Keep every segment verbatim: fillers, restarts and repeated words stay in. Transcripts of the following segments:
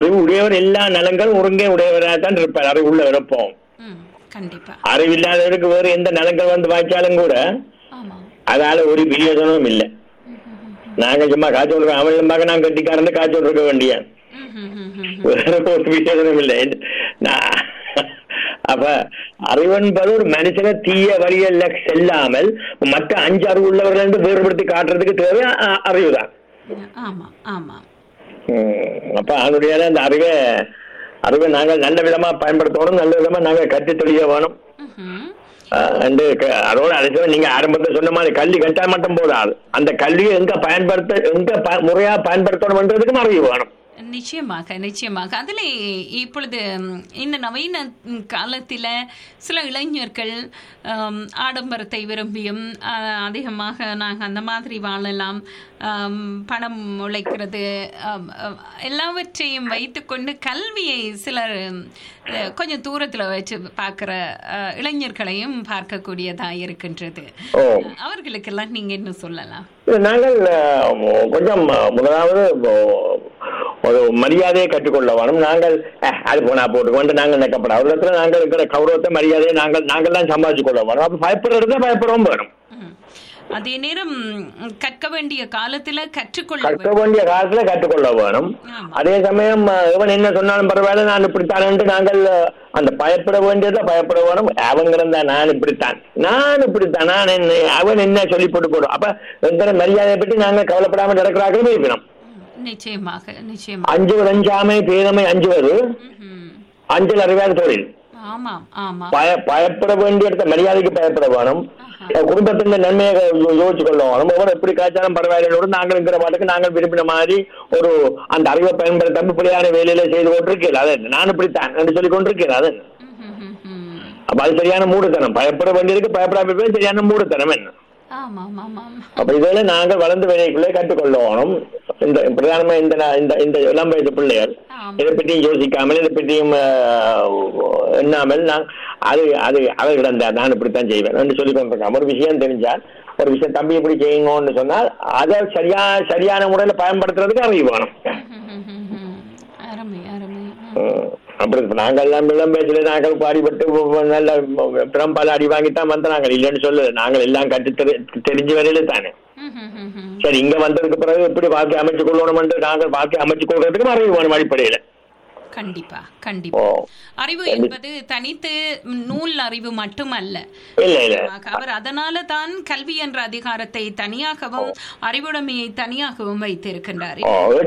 அறிவு உடையவர் எல்லா நலங்களும் ஒருங்கே உடையவராக தான் இருப்பார். அறிவு உள்ள இருப்போம். அறிவில்லாதவருக்கு வேறு எந்த நலங்கள் வந்து வாய்ச்சாலும் கூட அதால ஒரு பிரயோஜனமும் இல்லை. நாங்க சும்மா காய்ச்சல் இருக்கோம், அவன் பார்க்க நான் கட்டிக்காரன்னு காய்ச்சல் இருக்க வேண்டிய வேற ஒரு பிரயோஜனம் இல்லை. அப்ப அறிவென்பது ஒரு மனுஷனை தீய வழியில செல்லாமல் மற்ற அஞ்சு அறிவு உள்ளவர்கள் என்று வேறுபடுத்தி காட்டுறதுக்கு தேவை அறிவுதான். அப்ப அதனுடைய அந்த அறிவை அறிவை நாங்கள் நல்ல விதமா பயன்படுத்தணும், நல்ல விதமா நாங்க கற்று தெளிய வேணும். அதோட அதை நீங்க ஆரம்பத்தில் சொன்ன மாதிரி கல்வி கட்டா மட்டும் போதாது, அந்த கல்வியை எங்க பயன்படுத்த எங்க முறையா பயன்படுத்தணும்ன்றதுக்கும் அறிவு வேணும். நிச்சயமாக நிச்சயமாக அதில் இப்பொழுது இந்த நவீன காலத்தில் சில இளைஞர்கள் ஆடம்பரத்தை விரும்பியும் அதிகமாக நாங்கள் அந்த மாதிரி வாழலாம், பணம் உழைக்கிறது எல்லாவற்றையும் வைத்துக்கொண்டு கல்வியை சிலர் கொஞ்சம் தூரத்தில் வச்சு பார்க்குற இளைஞர்களையும் பார்க்கக்கூடியதாக இருக்கின்றது. அவர்களுக்கெல்லாம் நீங்கள் என்ன சொல்லலாம்? நாங்கள் கொஞ்சம் முதலாவது ஒரு மரியாதையை கற்றுக்கொள்ள வேணும். நாங்கள் அது போனா போட்டுக்கொண்டு நாங்கள் நினைக்கப்பட அவர்களிடத்துல நாங்கள் இருக்கிற கௌரவத்தை மரியாதையை நாங்கள் நாங்கள் தான் சம்பாதிச்சு கொள்ள வேணும். அப்ப பயப்படுறத பயப்படவும் வேணும். அதே நேரம் கற்க வேண்டிய காலத்துல கற்றுக்கொள்ள கற்க வேண்டிய காலத்துல கற்றுக்கொள்ள வேணும். அதே சமயம் இவன் என்ன சொன்னாலும் பரவாயில்ல நான் இப்படித்தான் நாங்கள் அந்த பயப்பட வேண்டியதை பயப்பட வேணும். அவங்க இருந்தா நான் இப்படித்தான் நான் இப்படித்தான் நான் என்ன அவன் என்ன சொல்லி போட்டு போடும். அப்ப எந்த மரியாதையை பற்றி நாங்கள் கவலைப்படாமல் நடக்கிறார்கள் இருக்கணும். நிச்சயமாக நிச்சயமாக அஞ்சுவது அஞ்சாமை பேதமை அஞ்சுவது அஞ்சல் அறிவாத தொழில். பயப்பட வேண்டிய இடத்த மரியாதைக்கு பயப்பட வேணும். குடும்பத்தின் நன்மையை யோசிச்சு கொள்ளும். நம்ம எப்படி காய்ச்சாலும் பரவாயில்லையோடு நாங்கள் இருக்கிற பாட்டுக்கு நாங்கள் விரும்பின மாதிரி ஒரு அந்த அறிவை பயன்படுத்தாம பிள்ளையான வேலையில செய்து கொண்டிருக்கேன். அது நான் இப்படித்தான் என்று சொல்லி கொண்டிருக்கேன். அது அப்ப அது சரியான மூடுத்தனம். பயப்பட வேண்டியதுக்கு பயப்படாம சரியான மூடுத்தனம் என்ன? அப்ப இதெல்லாம் நாங்கள் வளர்ந்து வேலைக்குள்ளே கற்றுக்கொள்ளணும். இந்த பிரதானமா இந்த இந்த இளம் வயசு பிள்ளைகள் இதை பற்றியும் யோசிக்காமல் இதை பற்றியும் எண்ணாமல் நான் அது அது அதை கிடந்தார் நான் இப்படித்தான் செய்வேன் என்று சொல்லி கொண்டிருக்கேன். ஒரு விஷயம் தெரிஞ்சால் ஒரு விஷயம் தம்பி எப்படி செய்யுங்கன்னு சொன்னால் அதை சரியா சரியான முறையில பயன்படுத்துறதுக்கு அறிவு வேணும். அப்படி நாங்கள் எல்லாம் இளம் வயசுல நாங்கள் பாடிப்பட்டு நல்ல பிரம்பால அடி வாங்கித்தான் வந்த நாங்கள் இல்லைன்னு சொல்லு. நாங்கள் எல்லாம் கற்று தெரிஞ்ச வரையில தானே. சரி, இங்க வந்ததுக்கு பிறகு எப்படி வாழ்க்கை அமைச்சு கொள்ளணும் என்று நாங்கள் வாழ்க்கை அமைச்சு கொள்றதுக்கு அறிவு வேணும் அடிப்படையில. கண்டிப்பா கண்டிப்பா. அறிவு என்பது தனித்து நூல் அறிவு மட்டுமல்ல. அவர் அதனால தான் கல்வி என்ற அதிகாரத்தை தனியாகவும் அறிவுடைமையை தனியாகவும் வைத்திருக்கின்றார்.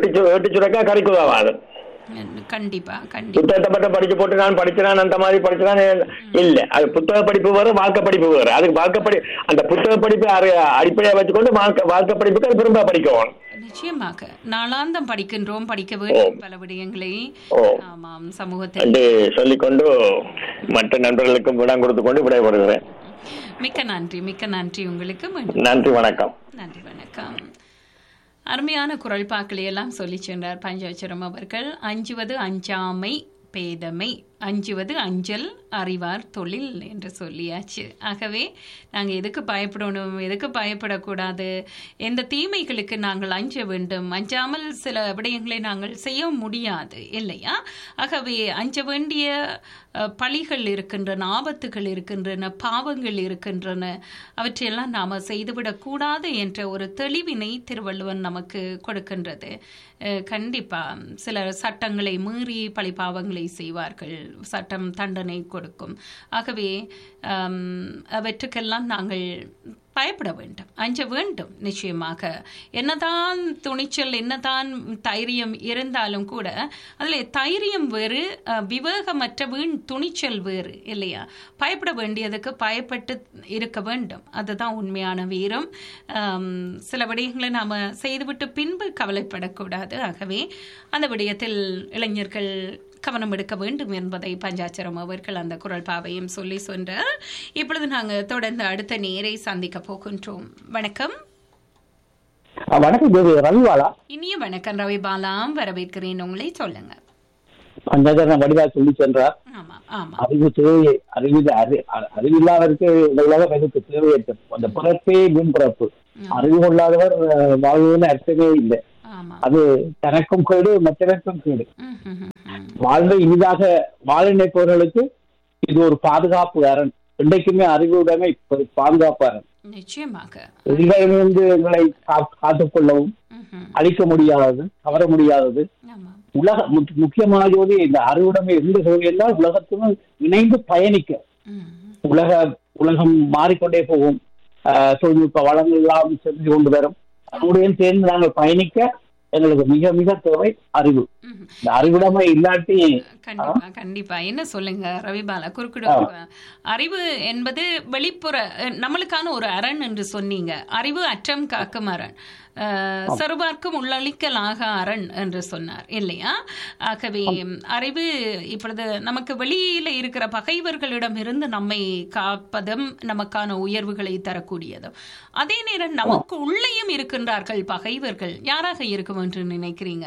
கண்டிப்பா கண்டிப்பா. புத்தகத்தை மட்டும் படிச்சு போட்டு நான் படிச்சான் அந்த மாதிரி படிச்சான் இல்ல. அது புத்தக படிப்பு வேறு வாழ்க்கை படிப்பு வேறு. அதுக்கு வாழ்க்கை படி அந்த புத்தக படிப்பு அடிப்படையா வச்சுக்கொண்டு வாழ்க்கை படிப்புக்கு அது திரும்ப படிக்கணும். நிச்சயமாக நாளாந்தம் படிக்கின்றோம், படிக்க வேண்டும் பல விடயங்களை. ஆமாம், சமூகத்தை சொல்லிக்கொண்டு மற்ற நண்பர்களுக்கும் இடம் கொடுத்து கொண்டு விடைபெறுகிறேன். மிக்க நன்றி மிக்க நன்றி உங்களுக்கு. நன்றி, வணக்கம். நன்றி, வணக்கம். அருமையான குரல் பாக்களை எல்லாம் சொல்லி சென்றார் பஞ்சாட்சரம் அவர்கள். அஞ்சுவது அஞ்சாமை பேதமை, அஞ்சுவது அஞ்சல் அறிவார் தொழில் என்று சொல்லியாச்சு. ஆகவே நாங்கள் எதுக்கு பயப்படணும், எதுக்கு பயப்படக்கூடாது, எந்த தீமைகளுக்கு நாங்கள் அஞ்ச வேண்டும், அஞ்சாமல் சில விடயங்களை நாங்கள் செய்ய முடியாது இல்லையா? ஆகவே அஞ்ச வேண்டிய பழிகள் இருக்கின்றன, ஆபத்துகள் இருக்கின்றன, பாவங்கள் இருக்கின்றன. அவற்றையெல்லாம் நாம் செய்துவிடக்கூடாது என்ற ஒரு தெளிவினை திருவள்ளுவன் நமக்கு கொடுக்கின்றது. கண்டிப்பாக சில சட்டங்களை மீறி பழி பாவங்களை செய்வார்கள், சட்டம் தண்டனை கொடுக்கும். ஆகவே அவற்றுக்கெல்லாம் நாங்கள் பயப்பட வேண்டும், அஞ்ச வேண்டும். நிச்சயமாக என்னதான் துணிச்சல் என்னதான் தைரியம் இருந்தாலும் கூட அதில் தைரியம் வேறு, விவேகமற்ற வீண் துணிச்சல் வேறு இல்லையா? பயப்பட வேண்டியதுக்கு பயப்பட்டு இருக்க வேண்டும், அதுதான் உண்மையான வீரம். சில விடயங்களை நாம் செய்துவிட்டு பின்பு கவலைப்படக்கூடாது. ஆகவே அந்த விடயத்தில் இளைஞர்கள் கவனம் எடுக்க வேண்டும் என்பதை பஞ்சாட்சரம் அவர்கள் அந்த குரல் பாவையும் சொல்லி சென்றார். இப்பொழுது நாங்கள் தொடர்ந்து அடுத்த நேரை சந்திக்க போகின்றோம். வணக்கம். வணக்கம் ரவிபாலா. இனிய வணக்கம் ரவிபாலா, வரவேற்கிறேன். உங்களை சொல்லுங்க. பஞ்சாட்சரம் வடிவா சொல்லி சென்றார். ஆமா ஆமா. அறிவு தேவை, அறிவு அறிவில்லாதவருக்கு இந்த உலகம் எதுக்கு தேவையற்ற அந்த பிறப்பே வீண் பிறப்பு. அறிவு கொள்ளாதவர் வாழ்வுன்னு அர்த்தமே இல்லை. ஆமா. அது தனக்கும் கேடு மற்றவருக்கும் கேடு. ம், ம், ம், ம். வாழ்வை இனிதாக வாழ நினைப்பவர்களுக்கு இது ஒரு பாதுகாப்பு அரண். இன்றைக்குமே அறிவுடைமை ஒரு பாதுகாப்பு அரண். நிச்சயமாக. எங்களிடமிருந்து எங்களை கா- காத்துக்கொள்ளவும் ம், ம். அழிக்க முடியாதது, கவர முடியாதது. ஆமா. உலக முக்- முக்கியமான ஜோதி இந்த அறிவுடைமை எந்த ஜோதி என்றால் உலகத்துடன் இணைந்து பயணிக்க. ம், உலக உலகம் மாறிக்கொண்டே போகும். ஆஹ் தொழில்நுட்ப வளங்கள் எல்லாம் சென்று கொண்டு வரும். அதனுடன் சேர்ந்து நாங்கள் பயணிக்க எங்களுக்கு மிக மிக தேவை அறிவு. ம். இந்த அறிவுடைமை இல்லாட்டி கண்டிப்பா கண்டிப்பா என்ன சொல்லுங்க ரவிபாலா குறுக்கிட. அறிவு என்பது வெளிப்புற அஹ், நம்மளுக்கான ஒரு அரண் என்று சொன்னீங்க. அறிவு அற்றம் காக்கும் அரண், அஹ், செருபார்க்கும் உள்ளளிக்கலாக அரண் என்று சொன்னார் இல்லையா? ஆகவே அறிவு இப்பொழுது நமக்கு வெளியில இருக்கிற பகைவர்களிடம் இருந்து நம்மை காப்பதும் நமக்கான உயர்வுகளை தரக்கூடியதும். அதே நேரம் நமக்கு உள்ளேயும் இருக்கின்றார்கள் பகைவர்கள். யாராக இருக்கும் என்று நினைக்கிறீங்க?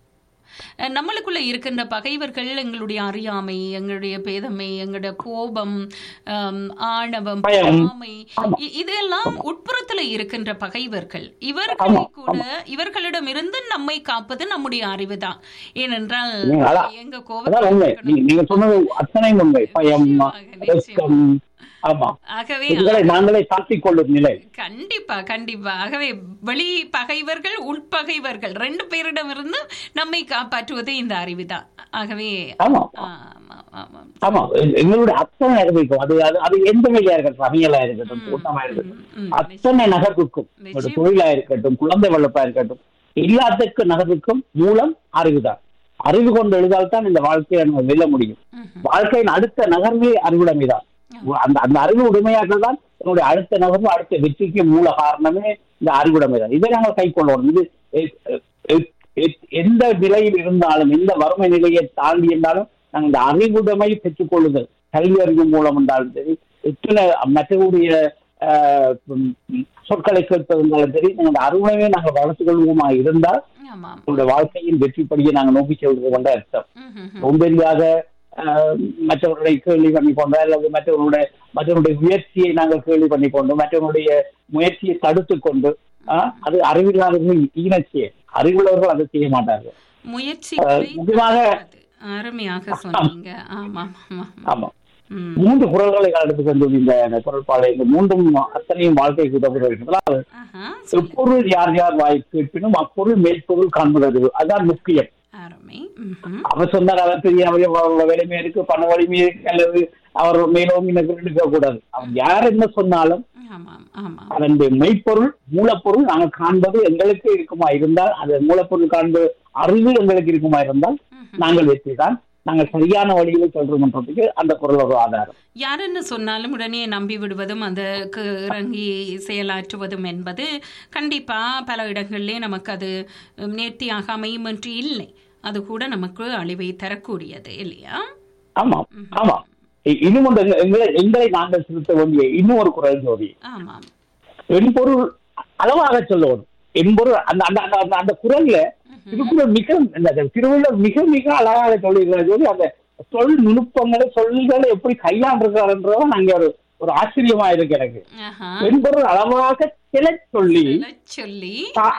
அஹ் நம்மளுக்குள்ள இருக்கின்ற பகைவர்கள் எங்களுடைய அறியாமை, எங்களுடைய பேதமை, எங்களுடைய கோபம், ஆம், ஆணவம், பயம். பொறாமை, இ- இதெல்லாம் உட்புறத்துல இருக்கின்ற பகைவர்கள். இவர்களை கூட இவர்களிடமிருந்து நம்மை காப்பது நம்முடைய அறிவுதான். ஏனென்றால் நீங்க அதான் எங்க அதான் கோபத்தை உண்மை. நீ- நீங்க சொன்னது அத்தனை உண்மை. பயம், நிச்சயமாக, வெட்கம், ஆமா, ஆகவே இதுகளை நாங்களே தாக்கிக் கொள்ளும் நிலை. கண்டிப்பா கண்டிப்பா. ஆகவே வெளி பகைவர்கள் உள்பகைவர்கள் ரெண்டு பேரிடமிருந்து நம்மை காப்பாற்றுவது இந்த அறிவுதான். ஆகவே ஆமா ஆமா, ஆமா. ஆமா எ- எங்களுடைய அத்தனை நகர்வுக்கும் அது அது அது எந்த வழியா இருக்கட்டும், சமையலா இருக்கட்டும், கூட்டமா இருக்கட்டும், ம், அத்தனை நகர்வுக்கும் ஒரு தொழிலா இருக்கட்டும், குழந்தை வளர்ப்பா இருக்கட்டும், எல்லாத்துக்கும் நகர்வுக்கும் மூலம் அறிவுதான். அறிவு கொண்டு எழுதால்தான் இந்த வாழ்க்கையை நம்ம வெல்ல முடியும். வாழ்க்கையின் அடுத்த நகர்வே அறிவுடைமைதான். அந்த அந்த அறிவு உடைமையாக்கள் தான் என்னுடைய அடுத்த நகர்வு, அடுத்த வெற்றிக்கு மூல காரணமே இந்த அறிவுடைமை தான். இதை நாங்கள் கை கொள்ளணும். இது எ- எ- எ- எந்த நிலையில் இருந்தாலும், எந்த வறுமை நிலையை தாண்டி இருந்தாலும் நாங்கள் இந்த அறிவுடைமை பெற்றுக் கொள்ளுதல், கல்வி அறிவு மூலம் என்றாலும் சரி, எத்தனை மற்றவருடைய ஆஹ், சொற்களை கேட்பதென்றாலும் சரி, நாங்கள் அந்த அறிவுடைமையை நாங்கள் வளர்த்துக் கொள்வோமா இருந்தால் ஆமா. நம்முடைய வாழ்க்கையின் வெற்றிப்படியை நாங்கள் நோக்கி செல்வது கொண்ட அர்த்தம். ம், ம், ம். சோம்பேறியாக ஆஹ், மற்றவருடைய கேள்வி பண்ணி கொண்டோ அல்லது மற்றவருடைய மற்றவருடைய முயற்சியை நாங்கள் கேள்வி பண்ணி கொண்டு மற்றவருடைய முயற்சியை தடுத்து கொண்டு ஆஹ், அது அறிவில்லாதவர்கள் ஈனச்சியே. அறிவுள்ளவர்கள் அதை செய்ய மாட்டார்கள். முயற்சி முக்கியமாக அருமையாக சொன்னீங்க. ஆமா ஆமா ஆமா ம். மூன்று குரல்களை எடுத்துக்கொண்டு இந்த இந்த குரல்பாலை இந்த மூன்றும் அத்தனையும் வாழ்க்கைக்கு உதவுகிறது. ஆஹா, எப்பொருள் யார் யார் வாய் கேட்பினும் அப்பொருள் மேற்பொருள் காண்பது, அதுதான் முக்கியம். அருமை. ம், ம். அவர் சொன்னார் அவர் பெரிய வலிமை இருக்கு, பண வலிமை இருக்கு, அல்லது அவர் மேலோங்கி இருக்க கூடாது. அவர் யார் என்ன சொன்னாலும் ஆமாம் ஆமாம். அதனுடைய மெய்ப்பொருள் மூலப்பொருள் நாங்கள் காண்பது எங்களுக்கு இருக்குமா இருந்தால், அது மூலப்பொருள் காண்பது அறிவு எங்களுக்கு இருக்குமா இருந்தால் நாங்கள் வெற்றி தான். நாங்கள் சரியான வழியில சொல்றோம்ன்றதுக்கு அந்த குரல் ஒரு ஆதாரம். யாருன்னு சொன்னாலும் உடனே நம்பி விடுவதும் அதுக்கு இறங்கி செயலாற்றுவதும் என்பது கண்டிப்பா பல இடங்களிலே நமக்கு அது நேர்த்தியாக அமையும் என்று இல்லை. அது கூட நமக்கு அழிவை தரக்கூடியது இல்லையா? ஆமா ஆமா. இ- இன்னும் ஒன்று, எங்களை எங்களை நாங்கள் செலுத்த வேண்டிய இன்னும் ஒரு குரல் ஜோதி. ஆமாம். என்பொருள் அளவாக சொல்லணும். என்பொருள் அந்த அந்த அந்த- அந்த அந்த குரல்ல திருக்குறள் மிக இந்த திருவள்ளுவர் மிக மிக அழகாக சொல்லியிருக்கிற ஜோதி. அந்த சொல் நுணுப்பங்களை சொல்களை எப்படி கையாண்டிருக்காருன்றதான் அங்கே ஒரு ஒரு ஆச்சரியமா இருக்கு எனக்கு. ஆஹா. என்பொருள் அளவாக சில சொல்லி சொல்லச் சொல்லி தா-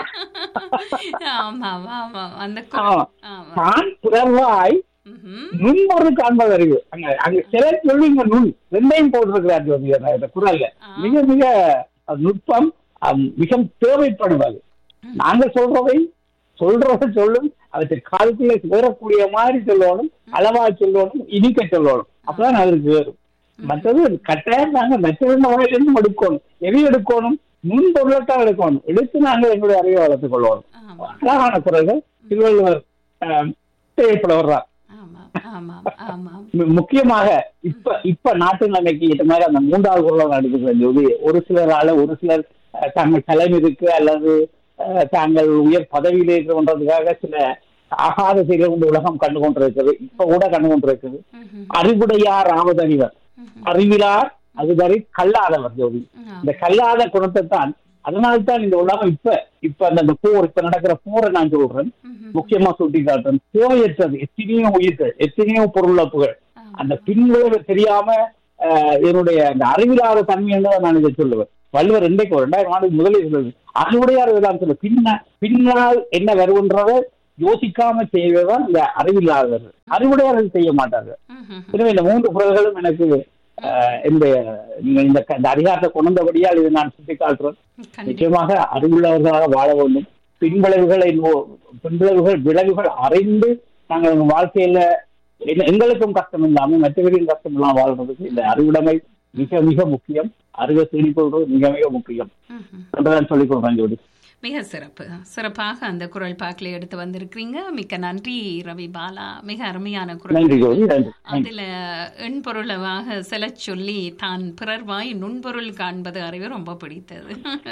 ஆமாம் ஆமாம் அந்த கு- ஆமா. ஆமாம். தான் புறவாய் ம்ஹும். நுண்பொருள் காண்பது அறிவு. அங்க அங்க சில சொல்லி இங்க நுண் ரெண்டையும் போட்டிருக்கிறார் ஜோதி இந்த குரல்ல. மிக மிக நுட்பம், அம், மிக தேவைப்படுவது. நாங்க சொல்றவை சொல்றத சொல்லும், அவற்றை காலத்துல சேரக்கூடிய மாதிரி சொல்லணும், அளவா சொல்லணும், இனிக்க சொல்லணும். அப்பதான் அதற்கு வேறும். மற்றது கட்டாயம் நாங்க மற்றவங்க வகையிலிருந்து எடுக்கணும். எதை எடுக்கணும்? முன் பொருளைத்தான் எடுக்கணும். எடுத்து நாங்கள் எங்களுடைய அறிவை வளர்த்துக் கொள்ளணும். ஆமாம் அழகான குரல்கள் திருவள்ளுவர் தேவைப்படுவர் தான். ஆமாம் ஆமாம் ஆமாம். மு- முக்கியமாக இப்ப இப்ப நாட்டு நிலைமைக்கு ஏற்ற மாதிரி அந்த மூன்றாவது குரல் நடக்குது. ஒரு சிலரால ஒரு சிலர் அஹ், தங்கள் தலைமைக்கு அல்லது அஹ், தாங்கள் உயர் பதவியிலே இருக்கிறதுக்காக சில ஆகாத செயலை கொண்டு உலகம் கண்டு கொண்டிருக்கிறது. இப்ப கூட கண்டு கொண்டிருக்குது. ம்ஹும். அறிவுடையார் ஆவதறிவர், அறிவிலார் அதுவரை கல்லாதவர் ஜோதி. ஆ. இந்த கல்லாத குணத்தை தான், அதனால்தான் இந்த உலகம் இப்ப இப்ப அந்த போர் இப்ப நடக்கிற போரை நான் சொல்றேன், ம்ஹும். முக்கியமா சுட்டி காட்டுறேன். தேவையற்றது எத்தனையோ உயிர்கள், எத்தனையோ பொருளப்புகள், ஆமா. அந்த பின்விளைவு தெரியாம ஆஹ் என்னுடைய அந்த அறிவிலாத தன்மை என்று நான் இதை சொல்லுவேன். வள்ளுவர் இன்றைக்கு ஒரு ரெண்டாயிரம் ஆண்டு முதலில் இருந்தது. அறிவுடையார் வேதாந்தத்தில் பின்ன பின்னால் என்ன வருகின்றதை யோசிக்காம செய்வதுதான் இந்த அறிவில்லாதவர்கள். அறிவுடையார்கள் செய்ய மாட்டார்கள். எனவே இந்த மூன்று குரல்களும் எனக்கு என்னுடைய இந்த அதிகாரத்தை கொண்டபடியால் இதை நான் சுட்டிக்காட்டுறேன். நிச்சயமாக அறிவுள்ளவர்களாக வாழ வேண்டும். பின்விளைவுகளை பின்விளைவுகள் விளைவுகள் அறிந்து நாங்கள் வாழ்க்கையில எங்களுக்கும் கஷ்டம் இல்லாமல் மற்றவர்களும் கஷ்டம் இல்லாமல் வாழ்றதுக்கு இந்த அறிவுடைமை மிக மிக முக்கியம். அறிவை தேடிக்கொள்வது மிக மிக முக்கியம் என்றுதான் சொல்லிக் கொள்றேன் ஜோதி. மிக சிறப்பு, சிறப்பாக அந்த குரல் பாக்கில எடுத்து வந்திருக்கிறீங்க. மிக்க நன்றி ரவி பாலா. மிக அருமையான குரல். அதுல எண் பொருளவாக சில சொல்லி தான் பிறர்வாய் நுண்பொருள் காண்பது அறிவு ரொம்ப பிடித்தது.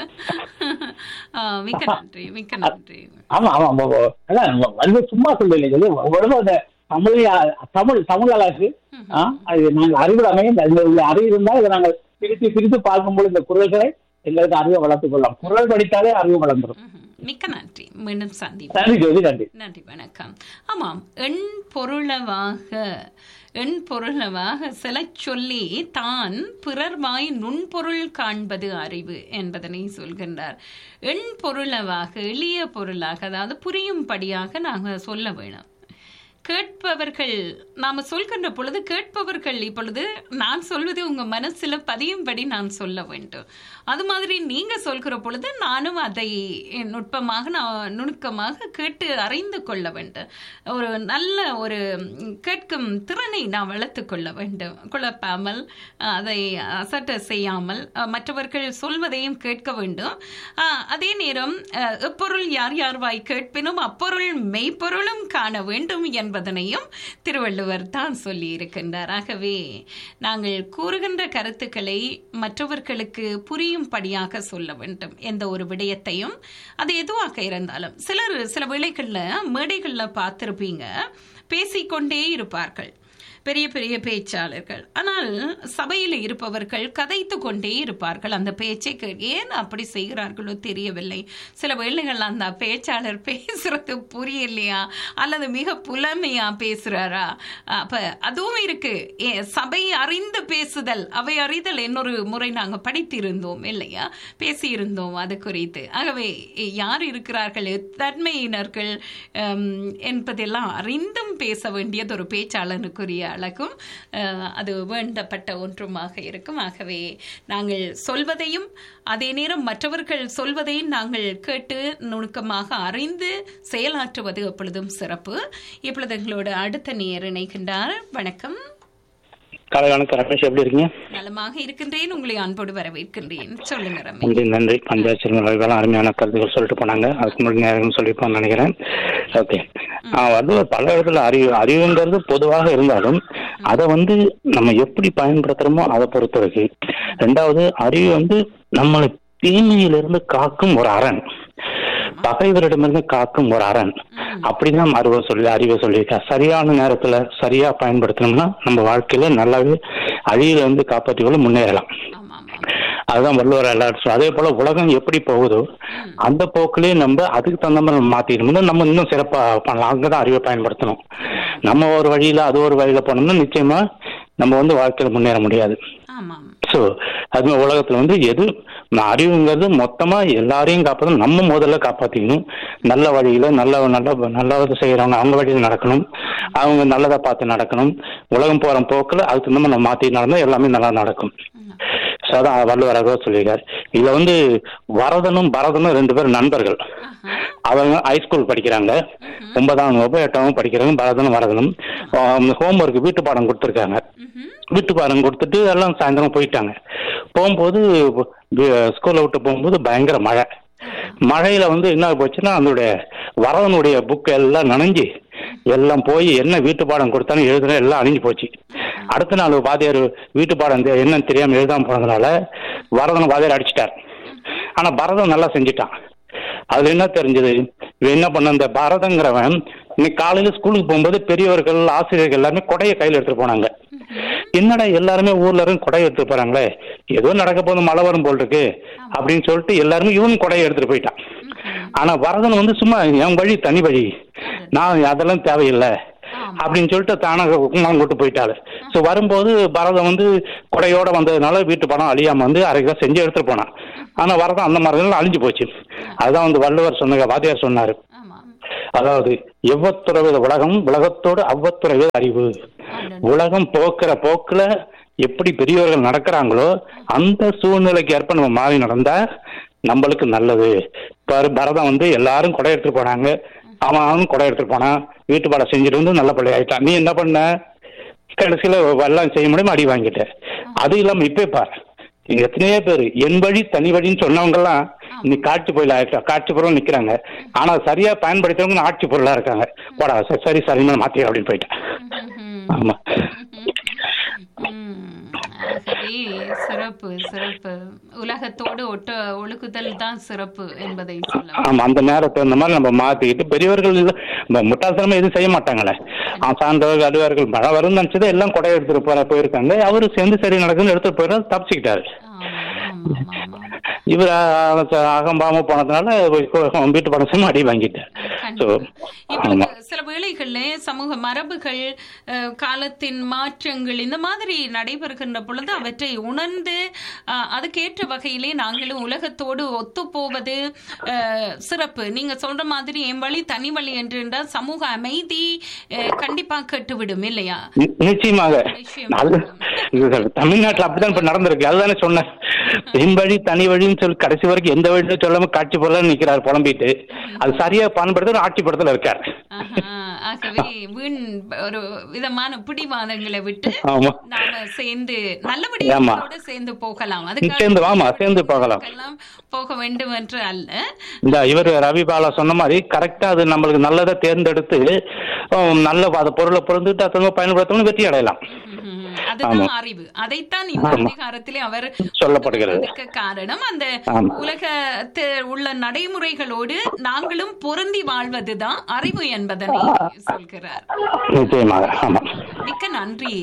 மிக்க நன்றி, மிக்க நன்றி. ஆமா ஆமா அதான் சும்மா சொல்லல தமிழ் தமிழ் தமிழ் அழகு. நாங்கள் அறிவுடைமை அறிவு இருந்தால் இதை நாங்கள் பிரித்து பிரித்து பார்க்கும்போது இந்த குரல்களை எங்களுக்கு அறிவை வளர்த்துக் கொள்ளலாம். குரல் படித்தாலே அறிவு வளர்ந்துடும். மிக்க நன்றி. மீண்டும் சந்திப்போம். நன்றி, நன்றி, வணக்கம். ஆமாம், எண் பொருளவாக எண் பொருளவாக சில சொல்லி தான் பிறர்வாய் நுண்பொருள் காண்பது அறிவு என்பதனை சொல்கின்றார். எண் பொருளவாக எளிய பொருளாக, அதாவது புரியும்படியாக நாங்கள் சொல்ல வேணும். கேட்பவர்கள் நாம சொல்கின்ற பொழுது கேட்பவர்கள் இப்பொழுது நான் சொல்வது உங்க மனசுல பதியும்படி நான் சொல்ல வேண்டும். அது மாதிரி நீங்க சொல்கிற பொழுது நானும் அதை நுட்பமாக நான் நுணுக்கமாக கேட்டு அறிந்து கொள்ள வேண்டும். ஒரு நல்ல ஒரு கேட்கும் திறனை நான் வளர்த்து கொள்ள வேண்டும். குழப்பாமல் அதை அசட்ட செய்யாமல் மற்றவர்கள் சொல்வதையும் கேட்க வேண்டும். அதே நேரம் எப்பொருள் யார் யார் வாய் கேட்பினும் அப்பொருள் மெய்ப்பொருளும் காண வேண்டும் என்பதனையும் திருவள்ளுவர் தான் சொல்லி இருக்கின்றார். ஆகவே நாங்கள் கூறுகின்ற கருத்துக்களை மற்றவர்களுக்கு புரியும்படியாக சொல்ல வேண்டும். எந்த ஒரு விடயத்தையும் அது எதுவாக இருந்தாலும், சிலர் சில வேளைகளில் மேடைகளில் பார்த்திருப்பீங்க, பேசிக்கொண்டே இருப்பார்கள், பெரிய பெரிய பேச்சாளர்கள். ஆனால் சபையில் இருப்பவர்கள் கதைத்து கொண்டே இருப்பார்கள். அந்த பேச்சை ஏன் அப்படி செய்கிறார்களோ தெரியவில்லை. சில வேளைகள் அந்த பேச்சாளர் பேசுறது புரியலையா அல்லது மிக புலமையா பேசுறாரா? அப்ப அதுவும் இருக்கு. சபை அறிந்து பேசுதல், அவை அறிதல் என்னொரு முறை நாங்கள் படித்திருந்தோம் இல்லையா, பேசியிருந்தோம் அது குறித்து. ஆகவே யார் இருக்கிறார்கள் தன்மையினர்கள் என்பதெல்லாம் அறிந்தும் பேச வேண்டியது ஒரு பேச்சாளனுக்குரிய அழகும் அது வேண்டப்பட்ட ஒன்றுமாக இருக்கும். ஆகவே நாங்கள் சொல்வதையும் அதே நேரம் மற்றவர்கள் சொல்வதையும் நாங்கள் கேட்டு நுணுக்கமாக அறிந்து செயலாற்றுவது எப்பொழுதும் சிறப்பு. இப்பொழுது எங்களோட அடுத்த நேர் இணைகின்றார். வணக்கம். காலை வணக்கம் ரமேஷ், எப்படி இருக்கீங்க? நலமாக இருக்கின்றேன், உங்களை அன்போடு வரவேற்கின்றேன். சொல்லுங்க ரமேஷ். நன்றி நன்றி பஞ்சாயத்து அருமையான கருத்துக்கள் சொல்லிட்டு போனாங்க. அதுக்கு முன்னாடி நேரம் சொல்லிப்போன்னு நினைக்கிறேன். ஓகே, அது பல இடத்துல அறிவு அறிவுங்கிறது பொதுவாக இருந்தாலும் அதை வந்து நம்ம எப்படி பயன்படுத்துறோமோ அதை பொறுத்த இருக்கு. ரெண்டாவது, அறிவு வந்து நம்மளை தீமையிலிருந்து காக்கும் ஒரு அரண், பகைவரிடமிருந்து காக்கும் ஒரு அரண். அப்படிதான் அறிவை சொல்லி அறிவை சொல்லியிருக்கா. சரியான நேரத்துல சரியா பயன்படுத்தணும்னா நம்ம வாழ்க்கையில நல்லாவே அழியில வந்து காப்பாற்றிக்கொள்ள முன்னேறலாம். அதுதான் வள்ளுவர் எல்லாரும். அதே போல உலகம் எப்படி போகுதோ அந்த போக்கிலே நம்ம அதுக்கு தகுந்த மாதிரி நம்ம மாத்திக்கணும். நம்ம இன்னும் சிறப்பா பண்ணலாம். அங்கதான் அறிவை பயன்படுத்தணும். நம்ம ஒரு வழியில அது ஒரு வழியில போனோம்னா நிச்சயமா நம்ம வந்து வாழ்க்கையில முன்னேற முடியாது. ஸோ அது உலகத்துல வந்து எது அறிவுங்கிறது மொத்தமா எல்லாரையும் காப்பாற்றணும். நம்ம முதல்ல காப்பாத்திக்கணும். நல்ல வழியில நல்ல நல்ல நல்லதை செய்யறவங்க அவங்க வழியில நடக்கணும். அவங்க நல்லதை பார்த்து நடக்கணும். உலகம் போற போக்குல அதுக்கு தகுந்த மாதிரி நம்ம மாத்தி நடந்தா எல்லாமே நல்லா நடக்கும். அதான் வள்ளுவராக சொல்லியிருக்காரு. இதுல வந்து வரதனும் பரதனும் ரெண்டு பேரும் நண்பர்கள். அவங்க ஹைஸ்கூல் படிக்கிறாங்க. ஒன்பதாம் வகுப்பு எட்டாம் வகுப்பு படிக்கிறாங்க. பரதனும் வரதனும் ஹோம் ஒர்க் வீட்டு பாடம் கொடுத்துருக்காங்க. வீட்டு பாடம் கொடுத்துட்டு எல்லாம் சாயந்தரம் போயிட்டாங்க. போகும்போது ஸ்கூல்ல விட்டு போகும்போது பயங்கர மழை. மழையில வந்து என்ன போச்சுன்னா அதனுடைய வரதனுடைய புக் எல்லாம் நனைஞ்சு எல்லாம் போய் என்ன வீட்டு பாடம் கொடுத்தாலும் எழுதுன எல்லாம் அணிஞ்சு போச்சு. அடுத்த நாள் வாத்தியார் வீட்டு பாடம் என்னன்னு தெரியாம எழுதாம போனதுனால வரதனை வாத்தியார் அடிச்சிட்டார். ஆனா பரதன் நல்லா செஞ்சுட்டான். அதுல என்ன தெரிஞ்சது, என்ன பண்ண இந்த பரதங்கிறவன் இன்னைக்கு காலையில ஸ்கூலுக்கு போகும்போது பெரியவர்கள் ஆசிரியர்கள் எல்லாருமே கொடையை கையில் எடுத்துட்டு போனாங்க. என்னடா எல்லாருமே ஊர்ல இருந்து கொடையை எடுத்துட்டு போறாங்களே, ஏதோ நடக்க போது மழை வரும் போல் இருக்கு அப்படின்னு சொல்லிட்டு எல்லாருமே இவனும் கொடையை எடுத்துட்டு போயிட்டான். ஆனா வரதன் வந்து சும்மா என் வழி தனி வழி, நான் அதெல்லாம் தேவையில்லை அப்படின்னு சொல்லிட்டு தானே குங்குமம் கூட்டு போயிட்டாரு. ஸோ வரும்போது பரதம் வந்து கொடையோட வந்ததுனால வீட்டு படம் அழியாம வந்து அரை கிலோ செஞ்சு எடுத்துட்டு போனான். ஆனா வரதம் அந்த மாதிரி அழிஞ்சு போச்சு. அதுதான் வந்து வள்ளுவர் சொன்ன வாத்தியார் சொன்னாரு, அதாவது எவ்வத்துறவு உலகம் உலகத்தோடு அவ்வத்துறவு அறிவு. உலகம் போக்குற போக்குல எப்படி பெரியவர்கள் நடக்கிறாங்களோ அந்த சூழ்நிலைக்கு ஏற்ப நம்ம மாறி நடந்தா நம்மளுக்கு நல்லது. பரதம் வந்து எல்லாரும் கொடை எடுத்துட்டு போனாங்க, அவன் அவனும் கொடை எடுத்துட்டு போனான், வீட்டு பாடம் செஞ்சுட்டு வந்து நல்ல பிள்ளை ஆயிட்டான். நீ என்ன பண்ண, கடைசியில எல்லாம் செய்ய முடியுமா அடி வாங்கிட்ட. அது இல்லாம இப்ப பாரு, எத்தனையோ பேரு என் வழி தனி வழின்னு சொன்னவங்க எல்லாம் இன்னைக்கு காட்சி பொருள் ஆயிட்டா காட்சி பொருள் நிக்கிறாங்க. ஆனா சரியா பயன்படுத்தவங்க ஆட்சி பொருளா இருக்காங்க. போடா சரி சரி மாத்தி அப்படின்னு போயிட்டேன். ஆமா சிறப்பு சிறப்பு. உலகத்தோடு ஒட்ட ஒழுக்குதல் தான் சிறப்பு என்பதை ஆமா. அந்த நேரத்தை இந்த மாதிரி நம்ம மாத்திக்கிட்டு பெரியவர்கள் முட்டாள்தனமா எதுவும் செய்ய மாட்டாங்களே. சார்ந்தவர்கள் அலுவலர்கள் மழை வரும் நினைச்சது எல்லாம் கொடை எடுத்துட்டு போற போயிருக்காங்க. அவரு சேர்ந்து சரி நடக்குன்னு எடுத்துட்டு போயிட தப்பிச்சுக்கிட்டாரு. இவர் அகம்பாம போனதுனால வீட்டு படம் அடி வாங்கிட்டார். சில வேளைகள்ல சமூக மரபுகள், காலத்தின் மாற்றங்கள் இந்த மாதிரி நடைபெறுகின்ற பொழுது அவற்றை உணர்ந்து அதுக்கேற்ற வகையிலே நாங்களும் உலகத்தோடு ஒத்து போவது சிறப்பு. நீங்க சொல்ற மாதிரி என் வழி தனி வழி என்று என்றால் சமூக அமைதி கண்டிப்பா கெட்டுவிடும் இல்லையா? நிச்சயமாக. தமிழ்நாட்டில் அப்படிதான் இப்ப நடந்திருக்கு. அதுதானே சொன்னேன், என் வழி தனி வழின்னு சொல்லி கடைசி வரைக்கும் எந்த வழியும் சொல்லாம காட்சி பொருள் நிக்கிறார் புலம்பிட்டு. அது சரியா பயன்படுத்த ஆட்சி படத்துல இருக்காரு. ஆகவே வீண் ஒரு விதமான பிடிவாதங்களை விட்டு நாம சேர்ந்து நல்லபடியோட சேர்ந்து போகலாம். அதுக்காக சேர்ந்து போகலாம் போக வேண்டும் என்று அல்ல. இந்த இவர் ரவி பாலா சொன்ன மாதிரி கரெக்டா அது நம்மளுக்கு நல்லதை தேர்ந்தெடுத்து நல்ல அதை பொருளை பொருந்துட்டு அதை பயன்படுத்தணும், வெற்றி அடையலாம். அதுதான் அறிவு. அதைத்தான் இந்த அதிகாரத்திலே அவர் சொல்லப்படுகிறது. காரணம் அந்த உலகத்தில் உள்ள நடைமுறைகளோடு நாங்களும் பொருந்தி வாழ்வதுதான் அறிவு என்பதனை சொல்கிறார். மிக்க நன்றி.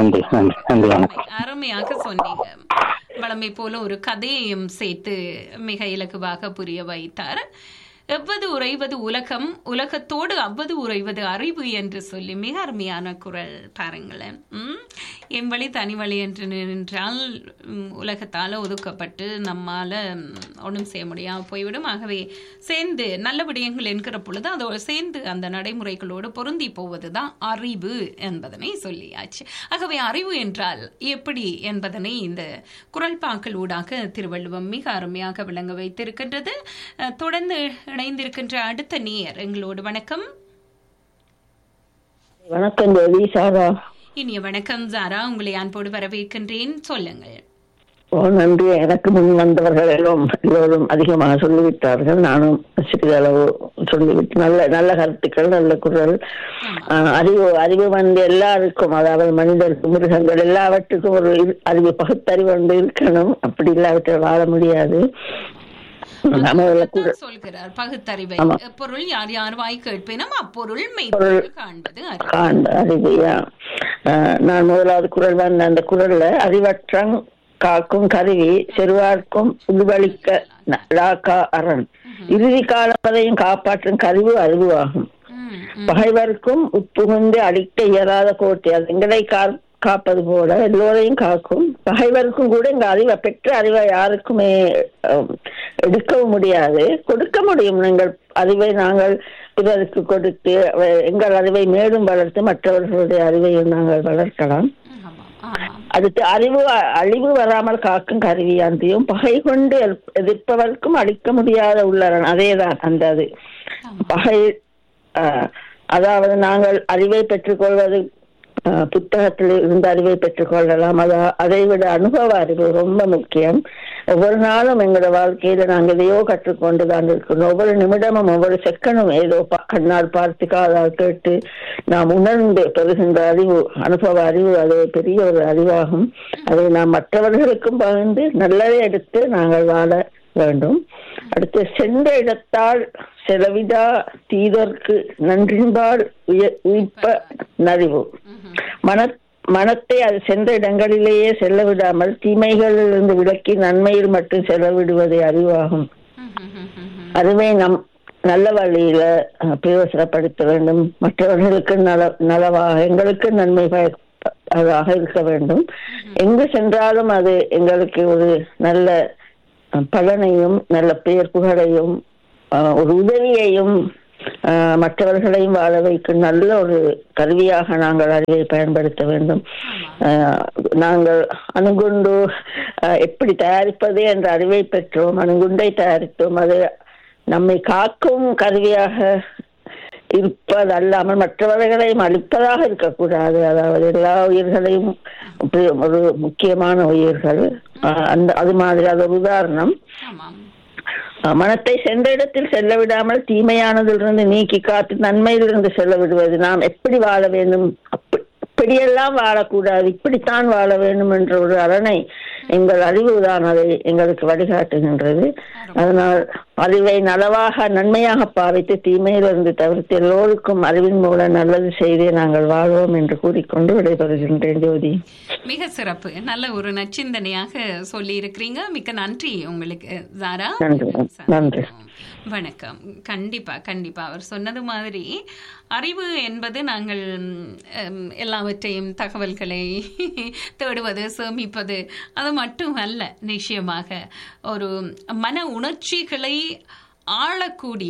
அருமையாக சொன்னீங்க. வளமை போல ஒரு கதையையும் சேர்த்து மிக இலகுவாக புரிய வைத்தார். எவ்வது உறைவது உலகம், உலகத்தோடு அவ்வது உறைவது அறிவு என்று சொல்லி மிக அருமையான குரல் பாருங்களேன். உம் என் வழி தனி வழி என்று நின்றால் உலகத்தால் ஒதுக்கப்பட்டு நம்மால ஒன்றும் செய்ய முடியாமல் போய்விடும். ஆகவே சேர்ந்து நல்ல விடயங்கள் என்கிற பொழுது அதோடு சேர்ந்து அந்த நடைமுறைகளோடு பொருந்தி போவது தான் அறிவு என்பதனை சொல்லியாச்சு. ஆகவே அறிவு என்றால் எப்படி என்பதனை இந்த குரல்பாக்கள் ஊடாக திருவள்ளுவம் மிக அருமையாக விளங்க வைத்திருக்கின்றது. தொடர்ந்து இணைந்திருக்கின்ற அடுத்த நேயர் எங்களோடு. வணக்கம். வணக்கம் ஜோதி. சாரா. இனிய வணக்கம் சாரா, உங்களை அன்போடு வரவேற்கின்றேன். சொல்லுங்கள். ஓ நன்றி. எனக்கு முன் வந்தவர்கள் எல்லாம் எல்லோரும் அதிகமாக சொல்லிவிட்டார்கள். நானும் சிறிதளவு சொல்லிவிட்டு நல்ல நல்ல கருத்துக்கள், நல்ல குரல். அறிவு அறிவு வந்து எல்லாருக்கும், அதாவது மனிதருக்கு மிருகங்கள் எல்லாவற்றுக்கும் ஒரு அறிவு, பகுத்தறிவு வந்து இருக்கணும். அப்படி இல்லாவிட்டால் வாழ முடியாது. சொல்கிறார் பகுத்தறிவை. பொருள் யார் யார் வாய் கேட்பினும் அப்பொருள் மெய்ப்பொருள் காண்பது அறிவையா. நான் முதலாவது குரல் வந்த அந்த குரல்ல அறிவற்றங் காக்கும் கருவி செருவார்க்கும் உள்வழிக்க அரண் இறுதி காலத்தையும் காப்பாற்றும் கருவு அறிவு ஆகும். பகைவர்க்கும் உட்புகுந்து அழிக்க இயலாத கோட்டை அது எங்களை காப்பது போல எல்லோரையும் காக்கும். பகைவருக்கும் கூட எங்க அறிவை பெற்ற அறிவை யாருக்குமே எடுக்கவும் முடியாது, கொடுக்க முடியும். எங்கள் அறிவை நாங்கள் பிறருக்கு கொடுத்து எங்கள் அறிவை மேலும் வளர்த்து மற்றவர்களுடைய அறிவையும் நாங்கள் வளர்க்கலாம். அடுத்து அறிவு அழிவு வராமல் காக்கும் கருவியாந்தியும் பகை கொண்டு எதிர்ப்பவர்க்கும் அழிக்க முடியாத உள்ளரன். அதேதான் அந்த அது பகை. அதாவது நாங்கள் அறிவை பெற்றுக்கொள்வது புத்தகத்தில் இருந்த அறிவை பெற்றுக் கொள்ளலாம். அதா அதை விட அனுபவ அறிவு ரொம்ப முக்கியம். ஒவ்வொரு நாளும் எங்களோட வாழ்க்கையில நாங்கள் எதையோ கற்றுக்கொண்டுதான் இருக்கணும். ஒவ்வொரு நிமிடமும் ஒவ்வொரு செகண்டும் ஏதோ கண்ணால் பார்த்து காதால் கேட்டு நாம் உணர்ந்து பெறுகின்ற அறிவு, அனுபவ அறிவு, அது பெரிய ஒரு அறிவாகும். அதை நாம் மற்றவர்களுக்கும் பகிர்ந்து நல்லதை எடுத்து நாங்கள் வாழ வேண்டும். அடுத்து சென்ற இடத்தால் செலவிடா தீதற்கு நன்றின்பால் உயிர்ப்ப நறிவு. மன மனத்தை அது சென்ற இடங்களிலேயே செல்ல விடாமல் தீமைகளிலிருந்து விலக்கி நன்மையில் மட்டும் செலவிடுவதே அறிவாகும். அதுவே நம் நல்ல வழியில அஹ், பிரயோசனப்படுத்த வேண்டும். மற்றவர்களுக்கு நல நலவாக எங்களுக்கு நன்மை அதாக இருக்க வேண்டும். எங்கு சென்றாலும் அது எங்களுக்கு ஒரு நல்ல அஹ், பலனையும் நல்ல பெயர் புகழையும் அஹ், ஒரு உதவியையும் அஹ், மற்றவர்களையும் வாழ வைக்கும் நல்ல ஒரு கருவியாக நாங்கள் அறிவை பயன்படுத்த வேண்டும். அஹ், நாங்கள் அணுகுண்டு அஹ், எப்படி தயாரிப்பது என்ற அறிவை பெற்றோம், அணுகுண்டை தயாரித்தோம். அது நம்மை காக்கும் கருவியாக இருப்பதல்லாமல் மற்றவர்களையும் அழிப்பதாக இருக்கக்கூடாது. அதாவது எல்லா உயிர்களையும் ஒரு முக்கியமான உயிர்கள். அஹ், அந்த அது மாதிரி அது ஒரு உதாரணம். மனத்தை சென்ற இடத்தில் செல்ல விடாமல் தீமையானதிலிருந்து நீக்கி காத்து நன்மையிலிருந்து செல்ல விடுவது. நாம் எப்படி வாழ வேண்டும், இப்படியெல்லாம் வாழக்கூடாது, இப்படித்தான் வாழ வேண்டும் என்ற ஒரு அரணை எங்கள் அறிவுதான் அதை எங்களுக்கு வழிகாட்டுகின்றது. அதனால் அறிவை நலவாக நன்மையாக பாவித்து தீமையிலிருந்து தவிர்த்து எல்லோருக்கும் அறிவின் மூலம் நல்லது செய்தே நாங்கள் வாழ்வோம் என்று கூறிக்கொண்டு விடைபெறுகின்றேன். ஜோதி, மிக சிறப்பு. நல்ல ஒரு நச்சிந்தனையாக சொல்லி இருக்கிறீங்க. மிக்க நன்றி உங்களுக்கு ஜாரா. நன்றி. வணக்கம். கண்டிப்பா கண்டிப்பா அவர் சொன்னது மாதிரி அறிவு என்பது நாங்கள் எல்லாவற்றையும் தகவல்களை தேடுவது, சேமிப்பது அது மட்டும் அல்ல. நிச்சயமாக ஒரு மன உணர்ச்சிகளை ஆளக்கூடிய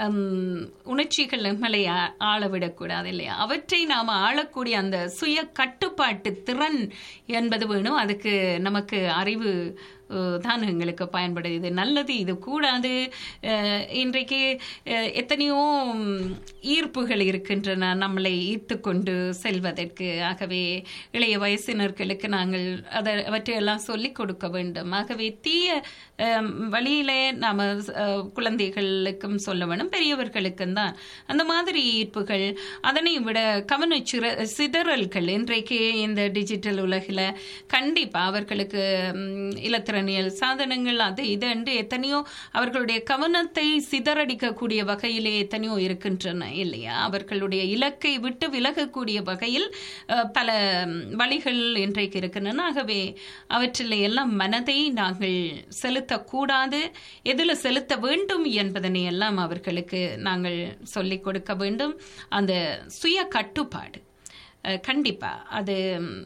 உணர்ச்சிகள் நம்மளை ஆளவிடக்கூடாது இல்லையா? அவற்றை நாம் ஆளக்கூடிய அந்த சுய கட்டுப்பாட்டு திறன் என்பது வேணும். அதுக்கு நமக்கு அறிவு தான் எங்களுக்கு பயன்படுது. இது நல்லது, இது கூடாது. இன்றைக்கு எத்தனையோ ஈர்ப்புகள் இருக்கின்றன நம்மளை ஈர்த்து கொண்டு செல்வதற்கு. ஆகவே இளைய வயசினர்களுக்கு நாங்கள் அதை அவற்றையெல்லாம் சொல்லிக் கொடுக்க வேண்டும். ஆகவே தீய வழியிலே நாம் குழந்தைகளுக்கும் சொல்ல வேணும், பெரியவர்களுக்கும் தான். அந்த மாதிரி ஈர்ப்புகள், அதனை விட கவன சிற சிதறல்கள் இன்றைக்கு இந்த டிஜிட்டல் உலகில் கண்டிப்பாக அவர்களுக்கு இலத்திரனியல் சாதனங்கள் அது இது என்று எத்தனையோ அவர்களுடைய கவனத்தை சிதறடிக்கக்கூடிய வகையிலே எத்தனையோ இருக்கின்றன இல்லையா? அவர்களுடைய இலக்கை விட்டு விலகக்கூடிய வகையில் பல வழிகள் இன்றைக்கு இருக்கின்றன. ஆகவே அவற்றில் எல்லாம் மனதை நாங்கள் செலுத்தக்கூடாது, எதில் செலுத்த வேண்டும் என்பதனை எல்லாம் அவர்களுக்கு நாங்கள் சொல்லிக் கொடுக்க வேண்டும். அந்த சுய கட்டுப்பாடு கண்டிப்பா அது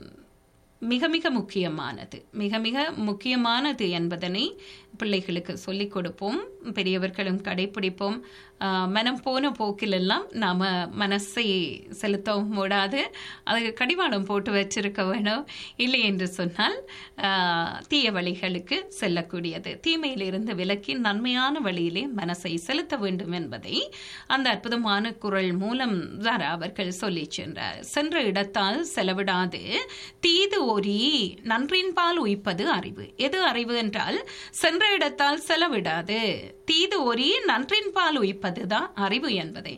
மிக மிக முக்கியமானது, மிக மிக முக்கியமானது என்பதனை பிள்ளைகளுக்கு சொல்லிக் கொடுப்போம், பெரியவர்களும் கடைபிடிப்போம். மனம் போன போக்கிலெல்லாம் நாம் மனசை செலுத்தவும் கூடாது, அதுக்கு கடிவாளம் போட்டு வச்சிருக்க வேணும். இல்லை என்று சொன்னால் தீய வழிகளுக்கு செல்லக்கூடியது. தீமையிலிருந்து விலக்கி நன்மையான வழியிலே மனசை செலுத்த வேண்டும் என்பதை அந்த அற்புதமான குரல் மூலம் ஜாரா அவர்கள் சொல்லி சென்றார். சென்ற இடத்தால் செலவிடாது தீது ஓரி நன்றின்பால் உய்ப்பது அறிவு. எது அறிவு என்றால் சென்ற இடத்தால் செலவிடாது தீது ஓரி நன்றின்பால் உய்ப்பதுதான் அறிவு என்பதை.